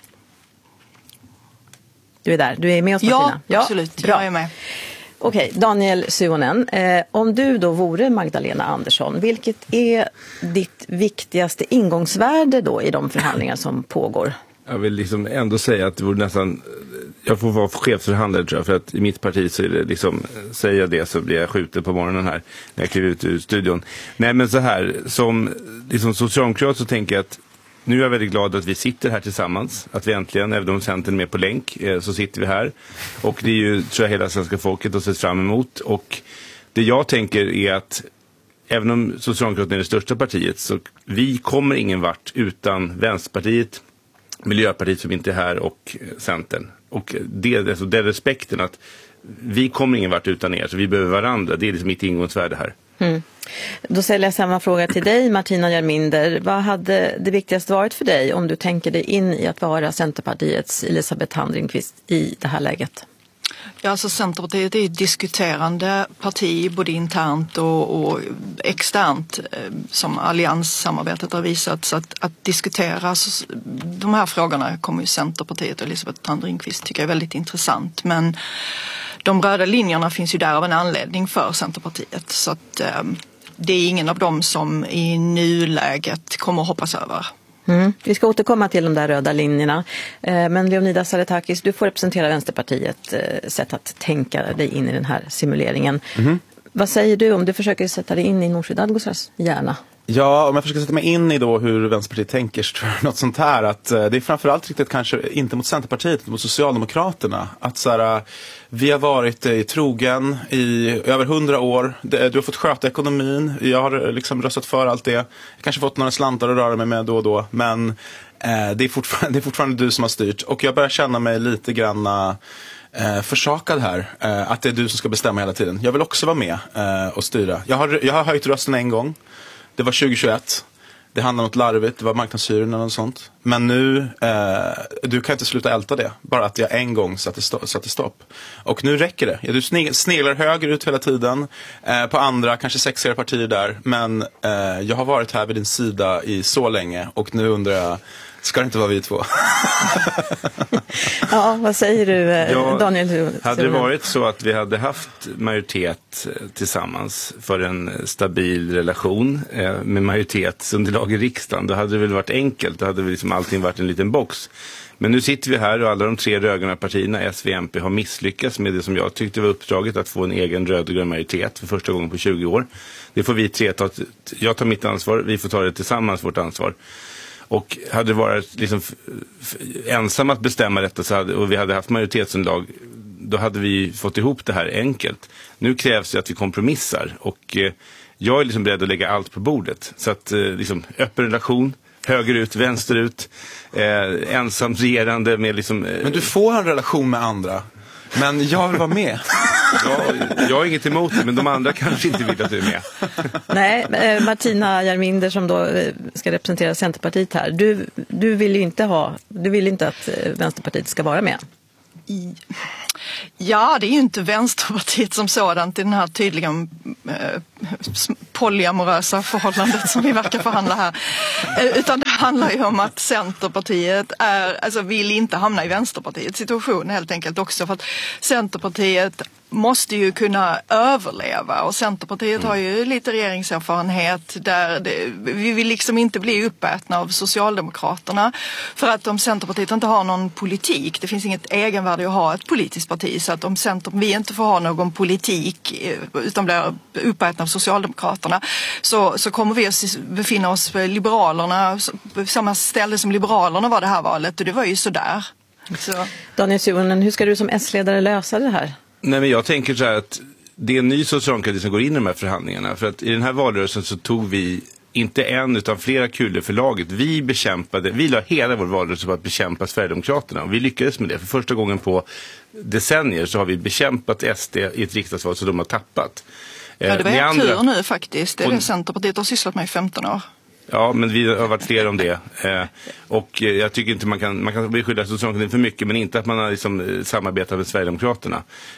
Du är där, du är med oss Martina? Ja, absolut, bra. Jag är med. Okej, Daniel Suhonen, om du då vore Magdalena Andersson, vilket är ditt viktigaste ingångsvärde då i de förhandlingar som pågår? Jag vill liksom ändå säga att det vore nästan, jag får vara chefsförhandlare tror jag, för att i mitt parti så är det liksom, säger jag det så blir jag skjuten på morgonen här när jag kliver ut ur studion. Nej men så här, som liksom socialdemokrat så tänker jag att nu är jag väldigt glad att vi sitter här tillsammans, att vi äntligen, även om Centern är med på länk, så sitter vi här. Och det är ju, tror jag, hela svenska folket har sett fram emot. Och det jag tänker är att även om Socialdemokraterna är det största partiet så vi kommer ingen vart utan Vänsterpartiet, Miljöpartiet som inte är här och Centern. Och det är respekten att vi kommer ingen vart utan er, så vi behöver varandra. Det är liksom mitt ingångsvärde här. Mm. Då ställer jag samma fråga till dig, Martina Jarminder. Vad hade det viktigaste varit för dig om du tänker dig in i att vara Centerpartiets Elisabeth Handringqvist i det här läget? Ja, alltså Centerpartiet är ett diskuterande parti både internt och externt som allianssamarbetet har visat. Så att diskutera de här frågorna kommer ju Centerpartiet och Elisabeth Handringqvist tycka är väldigt intressant. Men de röda linjerna finns ju där av en anledning för Centerpartiet. Så att det är ingen av dem som i nuläget kommer att hoppas över. Mm. Vi ska återkomma till de där röda linjerna. Men Leonidas Aretakis, du får representera Vänsterpartiet sätt att tänka dig in i den här simuleringen. Mm. Vad säger du om du försöker sätta dig in i Nooshi Dadgostars hjärna? Ja, om jag försöker sätta mig in i då hur Vänsterpartiet tänker så tror jag något sånt här att det är framförallt riktigt kanske inte mot Centerpartiet utan mot Socialdemokraterna. Att så här, vi har varit i trogen i över 100 år. Du har fått sköta ekonomin. Jag har liksom röstat för allt det. Jag kanske fått några slantar att röra mig med då och då. Men det är fortfarande du som har styrt. Och jag börjar känna mig lite grann försakad här. Att det är du som ska bestämma hela tiden. Jag vill också vara med och styra. Jag har höjt rösten en gång. Det var 2021. Det handlade om något larvigt. Det var marknadshyror eller något sånt. Men nu, du kan inte sluta älta det. Bara att jag en gång satte stopp. Och nu räcker det. Du sneglar höger ut hela tiden. På andra, kanske sexigare partier där. Men jag har varit här vid din sida i så länge. Och nu undrar jag, ska det inte vara vi två? Ja, vad säger du Daniel? Hade det varit så att vi hade haft majoritet tillsammans för en stabil relation med majoritetsunderlag i riksdagen, då hade det väl varit enkelt. Då hade väl liksom allting varit en liten box. Men nu sitter vi här och alla de tre rödgröna partierna, S, V, MP, har misslyckats med det som jag tyckte var uppdraget, att få en egen rödgrön majoritet för första gången på 20 år. Det får vi tre ta. Jag tar mitt ansvar, vi får ta det tillsammans, vårt ansvar. Och hade det varit liksom ensam att bestämma detta och vi hade haft majoritetsunderlag, då hade vi fått ihop det här enkelt. Nu krävs det att vi kompromissar och jag är liksom beredd att lägga allt på bordet. Så att liksom öppen relation, högerut, vänsterut, ensamt regerande med liksom... Men du får ha en relation med andra. Men jag vill vara med. Jag har inget emot det, men de andra kanske inte vill att du är med. Nej, Martina Jarminder som då ska representera Centerpartiet här. Du vill ju inte att Vänsterpartiet ska vara med. Ja, det är ju inte Vänsterpartiet som sådant i den här tydligen polyamorösa förhållandet som vi verkar förhandla här. Utan det handlar ju om att Centerpartiet vill inte hamna i Vänsterpartiets situation helt enkelt också. För att Centerpartiet måste ju kunna överleva och Centerpartiet har ju lite regeringserfarenhet där vi vill liksom inte bli uppätna av Socialdemokraterna för att om Centerpartiet inte har någon politik, det finns inget egenvärde att ha ett politiskt parti, så att om vi inte får ha någon politik utan blir uppätna av Socialdemokraterna så kommer vi att befinna oss Liberalerna på samma ställe som Liberalerna var det här valet och det var ju sådär. Så. Daniel Suhonen, hur ska du som S-ledare lösa det här? Nej, men jag tänker så här att det är en ny socialdemokrati som går in i de här förhandlingarna. För att i den här valrörelsen så tog vi inte en utan flera kulor för laget. Vi la hela vår valrörelse på att bekämpa Sverigedemokraterna. Och vi lyckades med det. För första gången på decennier så har vi bekämpat SD i ett riksdagsval så de har tappat. Ja, det var tur nu faktiskt. Det är det Centerpartiet har sysslat med i 15 år. Ja, men vi har varit fler om det. Och jag tycker inte man kan beskylla Socialdemokratin för mycket, men inte att man har liksom samarbetat med Sverigedemokraterna.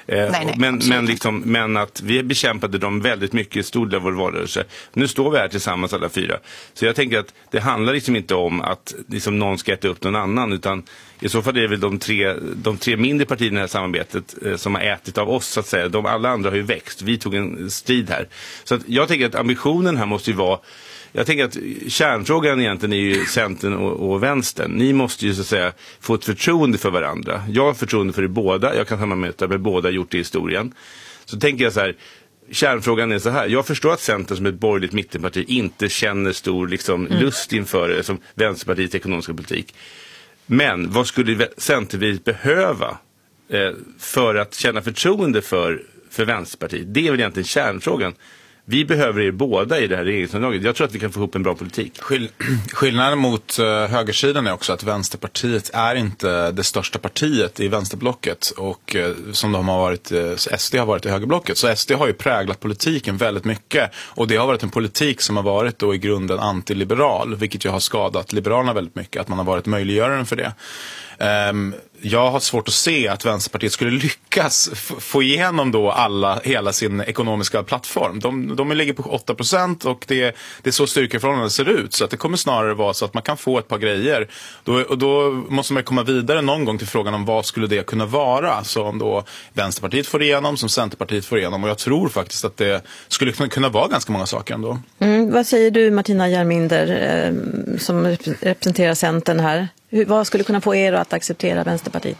Men att vi bekämpade dem väldigt mycket i stor del av vår valrörelse. Nu står vi här tillsammans alla fyra. Så jag tänker att det handlar liksom inte om att liksom någon ska äta upp någon annan, utan i så fall är det väl de tre mindre partierna i det här samarbetet som har ätit av oss så att säga. Alla andra har ju växt. Vi tog en strid här. Så att jag tänker att ambitionen här måste ju vara. Jag tänker att kärnfrågan egentligen är ju Centern och Vänstern. Ni måste ju så att säga få ett förtroende för varandra. Jag har förtroende för er båda. Jag kan samarbeta med båda, gjort det i historien. Så tänker jag så här, kärnfrågan är så här. Jag förstår att Centern som ett borgerligt mittenparti inte känner stor lust inför som Vänsterpartiets ekonomiska politik. Men vad skulle Centerpartiet behöva för att känna förtroende för Vänsterpartiet? Det är väl egentligen kärnfrågan. Vi behöver er båda i det här regeringsunderlaget. Jag tror att vi kan få ihop en bra politik. Skillnaden mot högersidan är också att Vänsterpartiet är inte det största partiet i vänsterblocket och som de har varit, SD har varit i högerblocket. Så SD har ju präglat politiken väldigt mycket och det har varit en politik som har varit då i grunden antiliberal, vilket ju har skadat Liberalerna väldigt mycket, att man har varit möjliggöraren för det. Jag har svårt att se att Vänsterpartiet skulle lyckas få igenom då hela sin ekonomiska plattform. De ligger på 8% och det är så styrkeförhållandet ser ut. Så att det kommer snarare vara så att man kan få ett par grejer. Då måste man komma vidare någon gång till frågan om vad skulle det kunna vara. som då Vänsterpartiet får igenom, som Centerpartiet får igenom. Och jag tror faktiskt att det skulle kunna vara ganska många saker ändå. Vad säger du, Martina Jarminder, som representerar Centern här? Vad skulle kunna få er att acceptera Vänsterpartiet?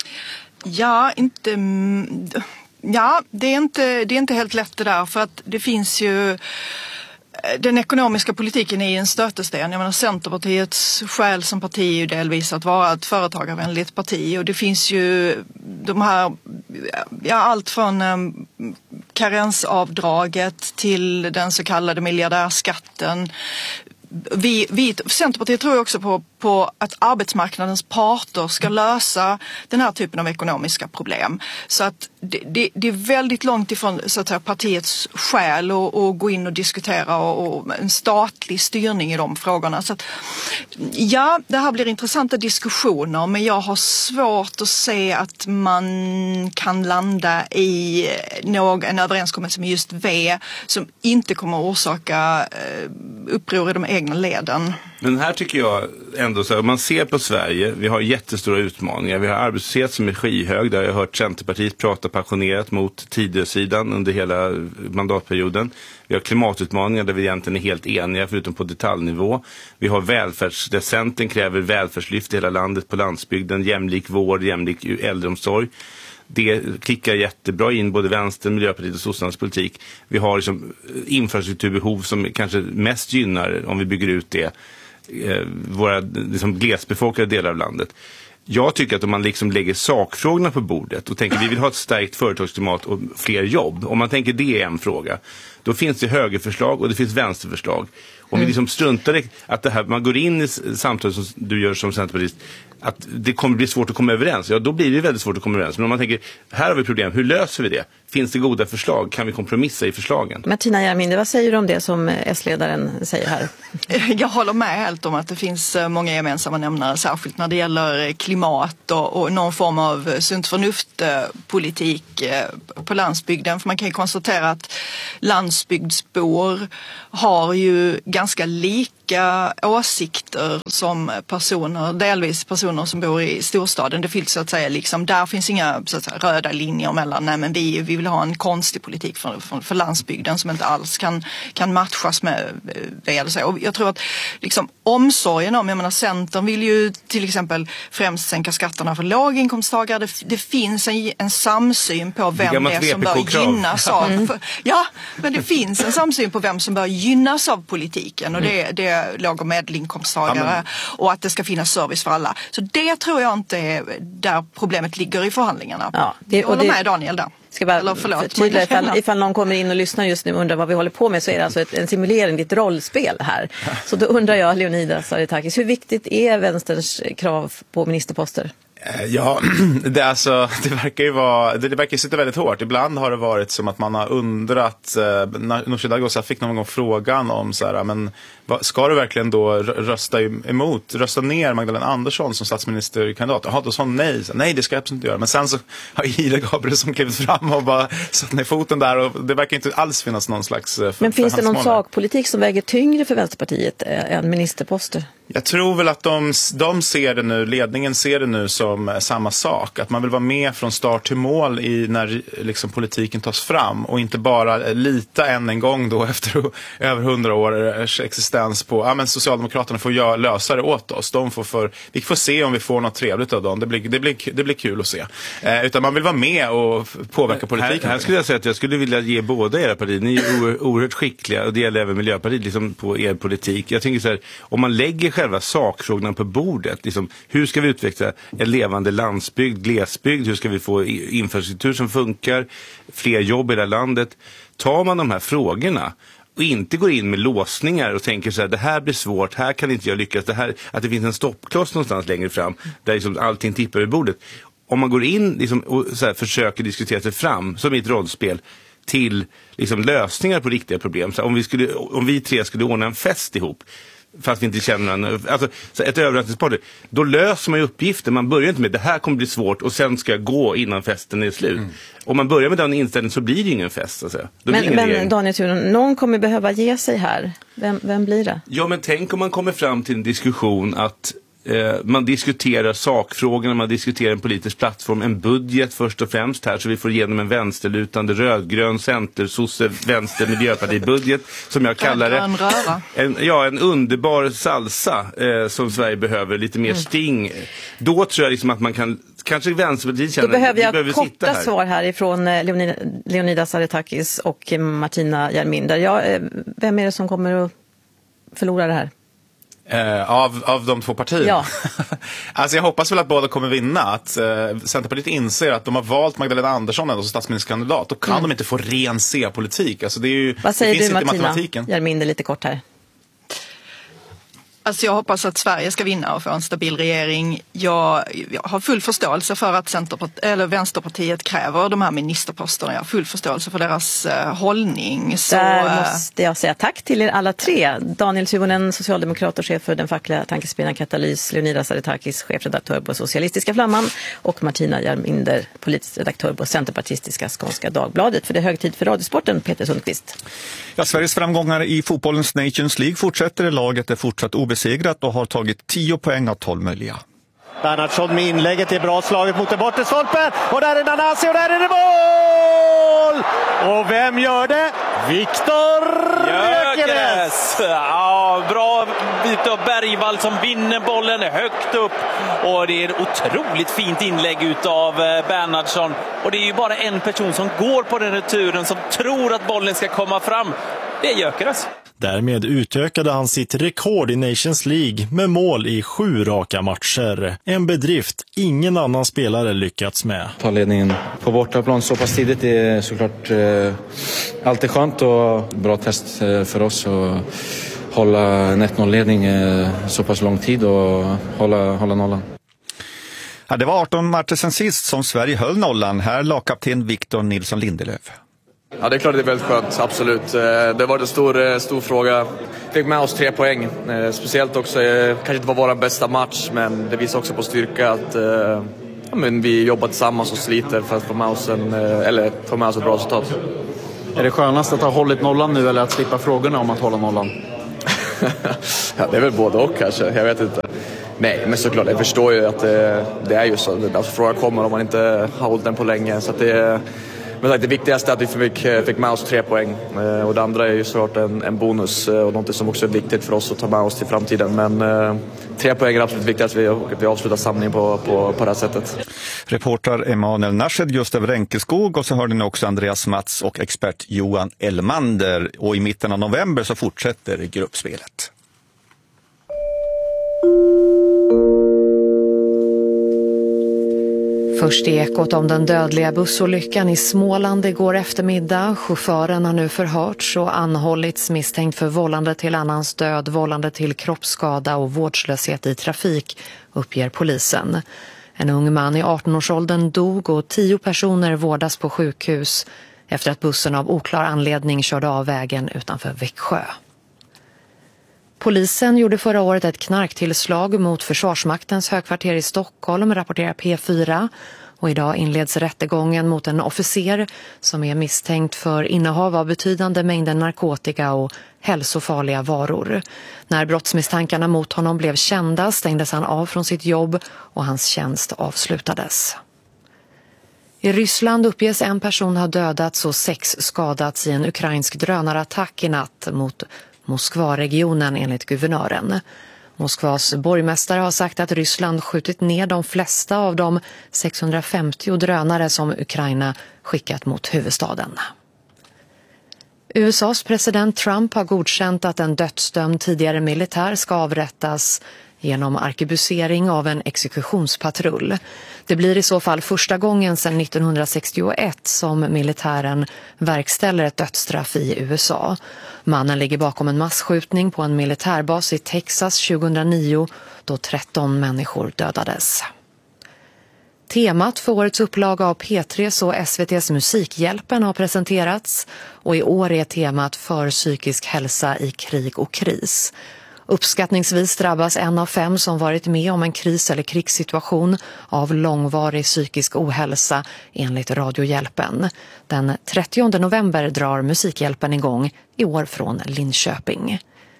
Det är inte helt lätt det där, för att det finns ju den ekonomiska politiken är en stötesten. Jag menar, Centerpartiets skäl som parti är ju delvis att vara ett företagarvänligt parti, och det finns ju de här, allt från karensavdraget till den så kallade miljardärskatten. Centerpartiet tror också på att arbetsmarknadens parter ska lösa den här typen av ekonomiska problem. Så att det är väldigt långt ifrån så att säga, partiets skäl och gå in och diskutera och en statlig styrning i de frågorna. Så att, det här blir intressanta diskussioner, men jag har svårt att se att man kan landa i en överenskommelse med just V som inte kommer att orsaka uppror i de egna leden. Men här tycker jag ändå så här, om man ser på Sverige, vi har jättestora utmaningar. Vi har arbetslöshet som är skyhög, där jag har hört Centerpartiet prata passionerat mot Tidösidan under hela mandatperioden. Vi har klimatutmaningar där vi egentligen är helt eniga förutom på detaljnivå. Vi har där Centern kräver välfärdslyft i hela landet, på landsbygden, jämlik vård, jämlik äldreomsorg. Det klickar jättebra in både vänster, Miljöpartiet och Sossarnas politik. Vi har liksom infrastrukturbehov som kanske mest gynnar, om vi bygger ut det, våra liksom glesbefolkade delar av landet. Jag tycker att om man liksom lägger sakfrågorna på bordet och tänker vi vill ha ett starkt företagsklimat och fler jobb, om man tänker det är en fråga, då finns det högerförslag och det finns vänsterförslag. Om vi liksom struntar i att det här, man går in i samtal som du gör som centerpartist, att det kommer bli svårt att komma överens, ja då blir det väldigt svårt att komma överens. Men om man tänker, här har vi problem, hur löser vi det? Finns det goda förslag? Kan vi kompromissa i förslagen? Martina Järminder, vad säger du om det som S-ledaren säger här? Jag håller med helt om att det finns många gemensamma nämnare, särskilt när det gäller klimat och någon form av sunt förnuft-politik på landsbygden. För man kan ju konstatera att landsbygdsbor har ju ganska lika åsikter som personer, delvis personer som bor i storstaden. Det finns så att säga liksom, där finns inga så att säga, röda linjer mellan, nej men vi vill ha en konstig politik för landsbygden som inte alls kan matchas med VLC. Och jag tror att liksom, omsorgen om, jag menar Centern vill ju till exempel främst sänka skatterna för låginkomsttagare. Det finns en samsyn på vem det är som bör gynnas av. Ja, men det finns en samsyn på vem som bör gynnas av politiken och det är låg- och medelinkomsttagare och att det ska finnas service för alla. Så det tror jag inte är där problemet ligger i förhandlingarna. Ja, jag håller med Daniel där. Ska bara förtydliga ifall någon kommer in och lyssnar just nu och undrar vad vi håller på med, så är det alltså en simulering, ditt rollspel här. Så då undrar jag, Leonidas Saretakis, hur viktigt är vänsterns krav på ministerposter? Ja, det verkar sitta väldigt hårt. Ibland har det varit som att man har undrat, Nooshi Dadgostar fick någon gång frågan om så här, men ska du verkligen då rösta ner Magdalena Andersson som statsministerkandidat? Jaha, då sa hon nej. Så, nej, det ska jag absolut inte göra. Men sen så har Ida Gabrielsson klivit fram och bara satt ner foten där och det verkar inte alls finnas någon slags Men finns det någon sakpolitik som väger tyngre för Vänsterpartiet än ministerposter? Jag tror väl att de ser det nu, ledningen ser det nu som samma sak. Att man vill vara med från start till mål när liksom politiken tas fram och inte bara lita än en gång då efter över 100 års existens på men Socialdemokraterna får lösa det åt oss. Vi får se om vi får något trevligt av dem. Det blir kul att se. Utan man vill vara med och påverka politiken. Här skulle jag säga att jag skulle vilja ge båda era partier. Ni är oerhört skickliga och det gäller även Miljöpartiet liksom på er politik. Jag tänker så här, om man lägger själva sakfrågorna på bordet, liksom, hur ska vi utveckla en levande landsbygd, glesbygd, hur ska vi få infrastruktur som funkar, fler jobb i det här landet. Tar man de här frågorna och inte går in med låsningar och tänker så här, det här blir svårt, här kan inte jag lyckas, att det finns en stoppkloss någonstans längre fram där liksom allting tippar över bordet. Om man går in liksom, och så här, försöker diskutera sig fram som i ett rollspel till liksom, lösningar på riktiga problem. Så om vi tre skulle ordna en fest ihop fast vi inte känner alltså ett överraskningsparty, då löser man ju uppgiften. Man börjar inte med det här kommer bli svårt och sen ska jag gå innan festen är slut. Om man börjar med den inställningen så blir det ingen fest så att säga. Men Daniel Thuron, någon kommer behöva ge sig här. Vem blir det? Ja, men tänk om man kommer fram till en diskussion att man diskuterar sakfrågorna, man diskuterar en politisk plattform, en budget först och främst här, så vi får igenom en vänsterlutande rödgrön center, sosse, vänster, miljöpartibudget som jag kallar det. En underbar salsa som Sverige behöver, lite mer sting. Då tror jag liksom att man kan, kanske Vänsterpartiet känner. Då behöver jag korta svar här ifrån Leonidas Saretakis och Martina Järminder. Vem är det som kommer att förlora det här? Av de två partierna. Ja. Alltså jag hoppas väl att båda kommer vinna. Att Centerpartiet inser att de har valt Magdalena Andersson som statsministerkandidat. Då kan de inte få ren C-politik. Alltså det är ju, vad säger du, Martina Järminder, lite kort här? Alltså jag hoppas att Sverige ska vinna och få en stabil regering. Jag har full förståelse för att Vänsterpartiet kräver de här ministerposterna. Jag har full förståelse för deras hållning. Så där måste jag säga tack till er alla tre. Daniel Suhonen, socialdemokrat och chef för den fackliga tankesmedjan Katalys, Leonidas Saretakis, chefredaktör på Socialistiska Flamman, och Martina Järminder, politisk redaktör på centerpartistiska Skånska Dagbladet. För det är hög tid för radiosporten, Peter Sundqvist. Ja, Sveriges framgångar i fotbollens Nations League fortsätter. Laget är fortsatt obesegrat och har tagit 10 poäng av 12 möjliga. Bernhardsson med inlägget är bra slaget mot den bortre stolpen. Och där är Nanasi och där är det mål! Och vem gör det? Viktor Gyökeres! Ja, bra bit av Bergvall som vinner bollen högt upp. Och det är ett otroligt fint inlägg utav Bernhardsson. Och det är ju bara en person som går på den returen som tror att bollen ska komma fram. Det är Gyökeres. Därmed utökade han sitt rekord i Nations League med mål i 7 raka matcher. En bedrift ingen annan spelare lyckats med. Ta ledningen på bortaplan så pass tidigt är såklart alltid skönt och bra test för oss att hålla en 1-0-ledning så pass lång tid och hålla nollan. Ja, det var 18 matcher sen sist som Sverige höll nollan. Här lagkapten Victor Nilsson Lindelöf. Ja, det är klart det är väldigt skönt, absolut. Det var en stor fråga. Fick med oss 3 poäng. Speciellt också, kanske inte var vår bästa match, men det visar också på styrka att men vi jobbar tillsammans och sliter för att få med oss ett bra resultat. Är det skönast att ha hållit nollan nu eller att slippa frågorna om att hålla nollan? Ja, det är väl både och kanske, jag vet inte. Nej, men såklart, jag förstår ju att det är ju så. Alltså, frågan kommer om man inte har hållit den på länge. Så att det viktigaste är att vi fick med oss 3 poäng. Och det andra är ju såklart en bonus och något som också är viktigt för oss att ta med oss till framtiden. Men 3 poäng är absolut viktigt att vi avslutar samlingen på det här sättet. Reporter Emanuel Narshed, Gustav Ränkelskog, och så hörde ni också Andreas Mats och expert Johan Elmander. Och i mitten av november så fortsätter gruppspelet. Först i Ekot om den dödliga bussolyckan i Småland igår eftermiddag. Chauffören har nu förhörts och anhållits misstänkt för vållande till annans död, vållande till kroppsskada och vårdslöshet i trafik, uppger polisen. En ung man i 18-årsåldern dog och 10 personer vårdas på sjukhus efter att bussen av oklar anledning körde av vägen utanför Växjö. Polisen gjorde förra året ett knarktillslag mot Försvarsmaktens högkvarter i Stockholm, rapporterar P4. Och idag inleds rättegången mot en officer som är misstänkt för innehav av betydande mängder narkotika och hälsofarliga varor. När brottsmisstankarna mot honom blev kända stängdes han av från sitt jobb och hans tjänst avslutades. I Ryssland uppges en person ha dödats och 6 skadats i en ukrainsk drönarattack i natt mot Moskva-regionen enligt guvernören. Moskvas borgmästare har sagt att Ryssland skjutit ner de flesta av de 650 drönare som Ukraina skickat mot huvudstaden. USAs president Trump har godkänt att en dödsdömd tidigare militär ska avrättas genom arkebusering av en exekutionspatrull. Det blir i så fall första gången sedan 1961 som militären verkställer ett dödsstraff i USA. Mannen ligger bakom en masskjutning på en militärbas i Texas 2009 då 13 människor dödades. Temat för årets upplaga av P3 och SVT:s Musikhjälpen har presenterats och i år är temat för psykisk hälsa i krig och kris. Uppskattningsvis drabbas 1 av 5 som varit med om en kris- eller krigssituation av långvarig psykisk ohälsa enligt Radiohjälpen. Den 30 november drar Musikhjälpen igång i år från Linköping.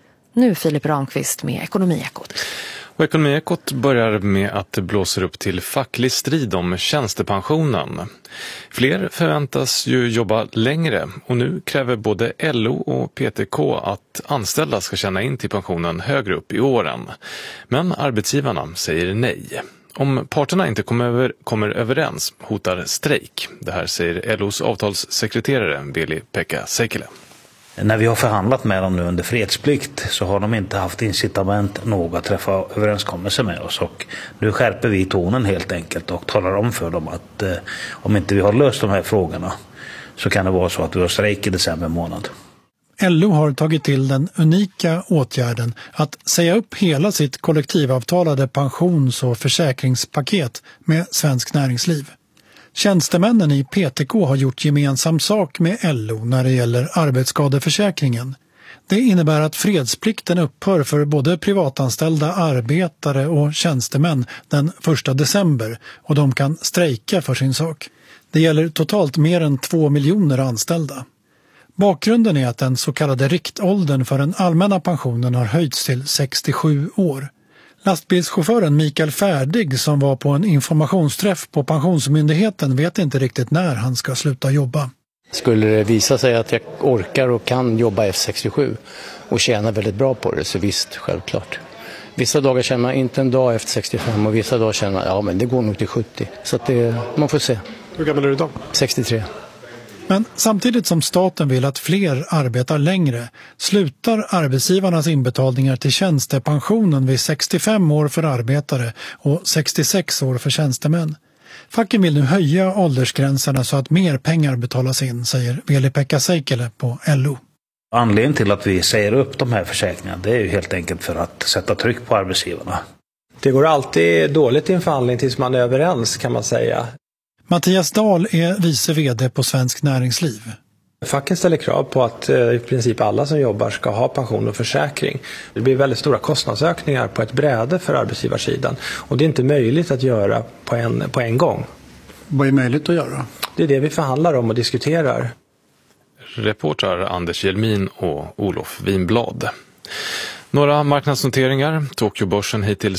Nu Filip Ramqvist med Ekonomiekot. Och Ekonomiekot börjar med att det blåser upp till facklig strid om tjänstepensionen. Fler förväntas ju jobba längre och nu kräver både LO och PTK att anställda ska tjäna in till pensionen högre upp i åren. Men arbetsgivarna säger nej. Om parterna inte kommer överens hotar strejk. Det här säger LOs avtalssekreterare Veli-Pekka Seikkilä. När vi har förhandlat med dem nu under fredsplikt så har de inte haft incitament nog att träffa överenskommelser med oss. Och nu skärper vi tonen helt enkelt och talar om för dem att om inte vi har löst de här frågorna så kan det vara så att vi har strejk i december månad. LO har tagit till den unika åtgärden att säga upp hela sitt kollektivavtalade pensions- och försäkringspaket med Svensk Näringsliv. Tjänstemännen i PTK har gjort gemensam sak med LO när det gäller arbetsskadeförsäkringen. Det innebär att fredsplikten upphör för både privatanställda arbetare och tjänstemän den 1 december och de kan strejka för sin sak. Det gäller totalt mer än 2 miljoner anställda. Bakgrunden är att den så kallade riktåldern för den allmänna pensionen har höjts till 67 år. Lastbilschauffören Mikael Färdig som var på en informationsträff på Pensionsmyndigheten vet inte riktigt när han ska sluta jobba. Skulle det visa sig att jag orkar och kan jobba efter 67 och tjäna väldigt bra på det så visst, självklart. Vissa dagar känner man inte en dag efter 65 och vissa dagar känner man men det går nog till 70. Så att man får se. Hur gammal är du idag? 63. Men samtidigt som staten vill att fler arbetar längre slutar arbetsgivarnas inbetalningar till tjänstepensionen vid 65 år för arbetare och 66 år för tjänstemän. Facken vill nu höja åldersgränserna så att mer pengar betalas in, säger Veli-Pekka Seikkilä på LO. Anledningen till att vi säger upp de här försäkringarna, det är ju helt enkelt för att sätta tryck på arbetsgivarna. Det går alltid dåligt i en förhandling tills man är överens, kan man säga. Mattias Dahl är vice vd på Svensk Näringsliv. Facken ställer krav på att i princip alla som jobbar ska ha pension och försäkring. Det blir väldigt stora kostnadsökningar på ett bräde för arbetsgivarsidan. Och det är inte möjligt att göra på en gång. Vad är möjligt att göra? Det är det vi förhandlar om och diskuterar. Reportrar Anders Jelmin och Olof Winblad. Några marknadsnoteringar. Tokyobörsen hittills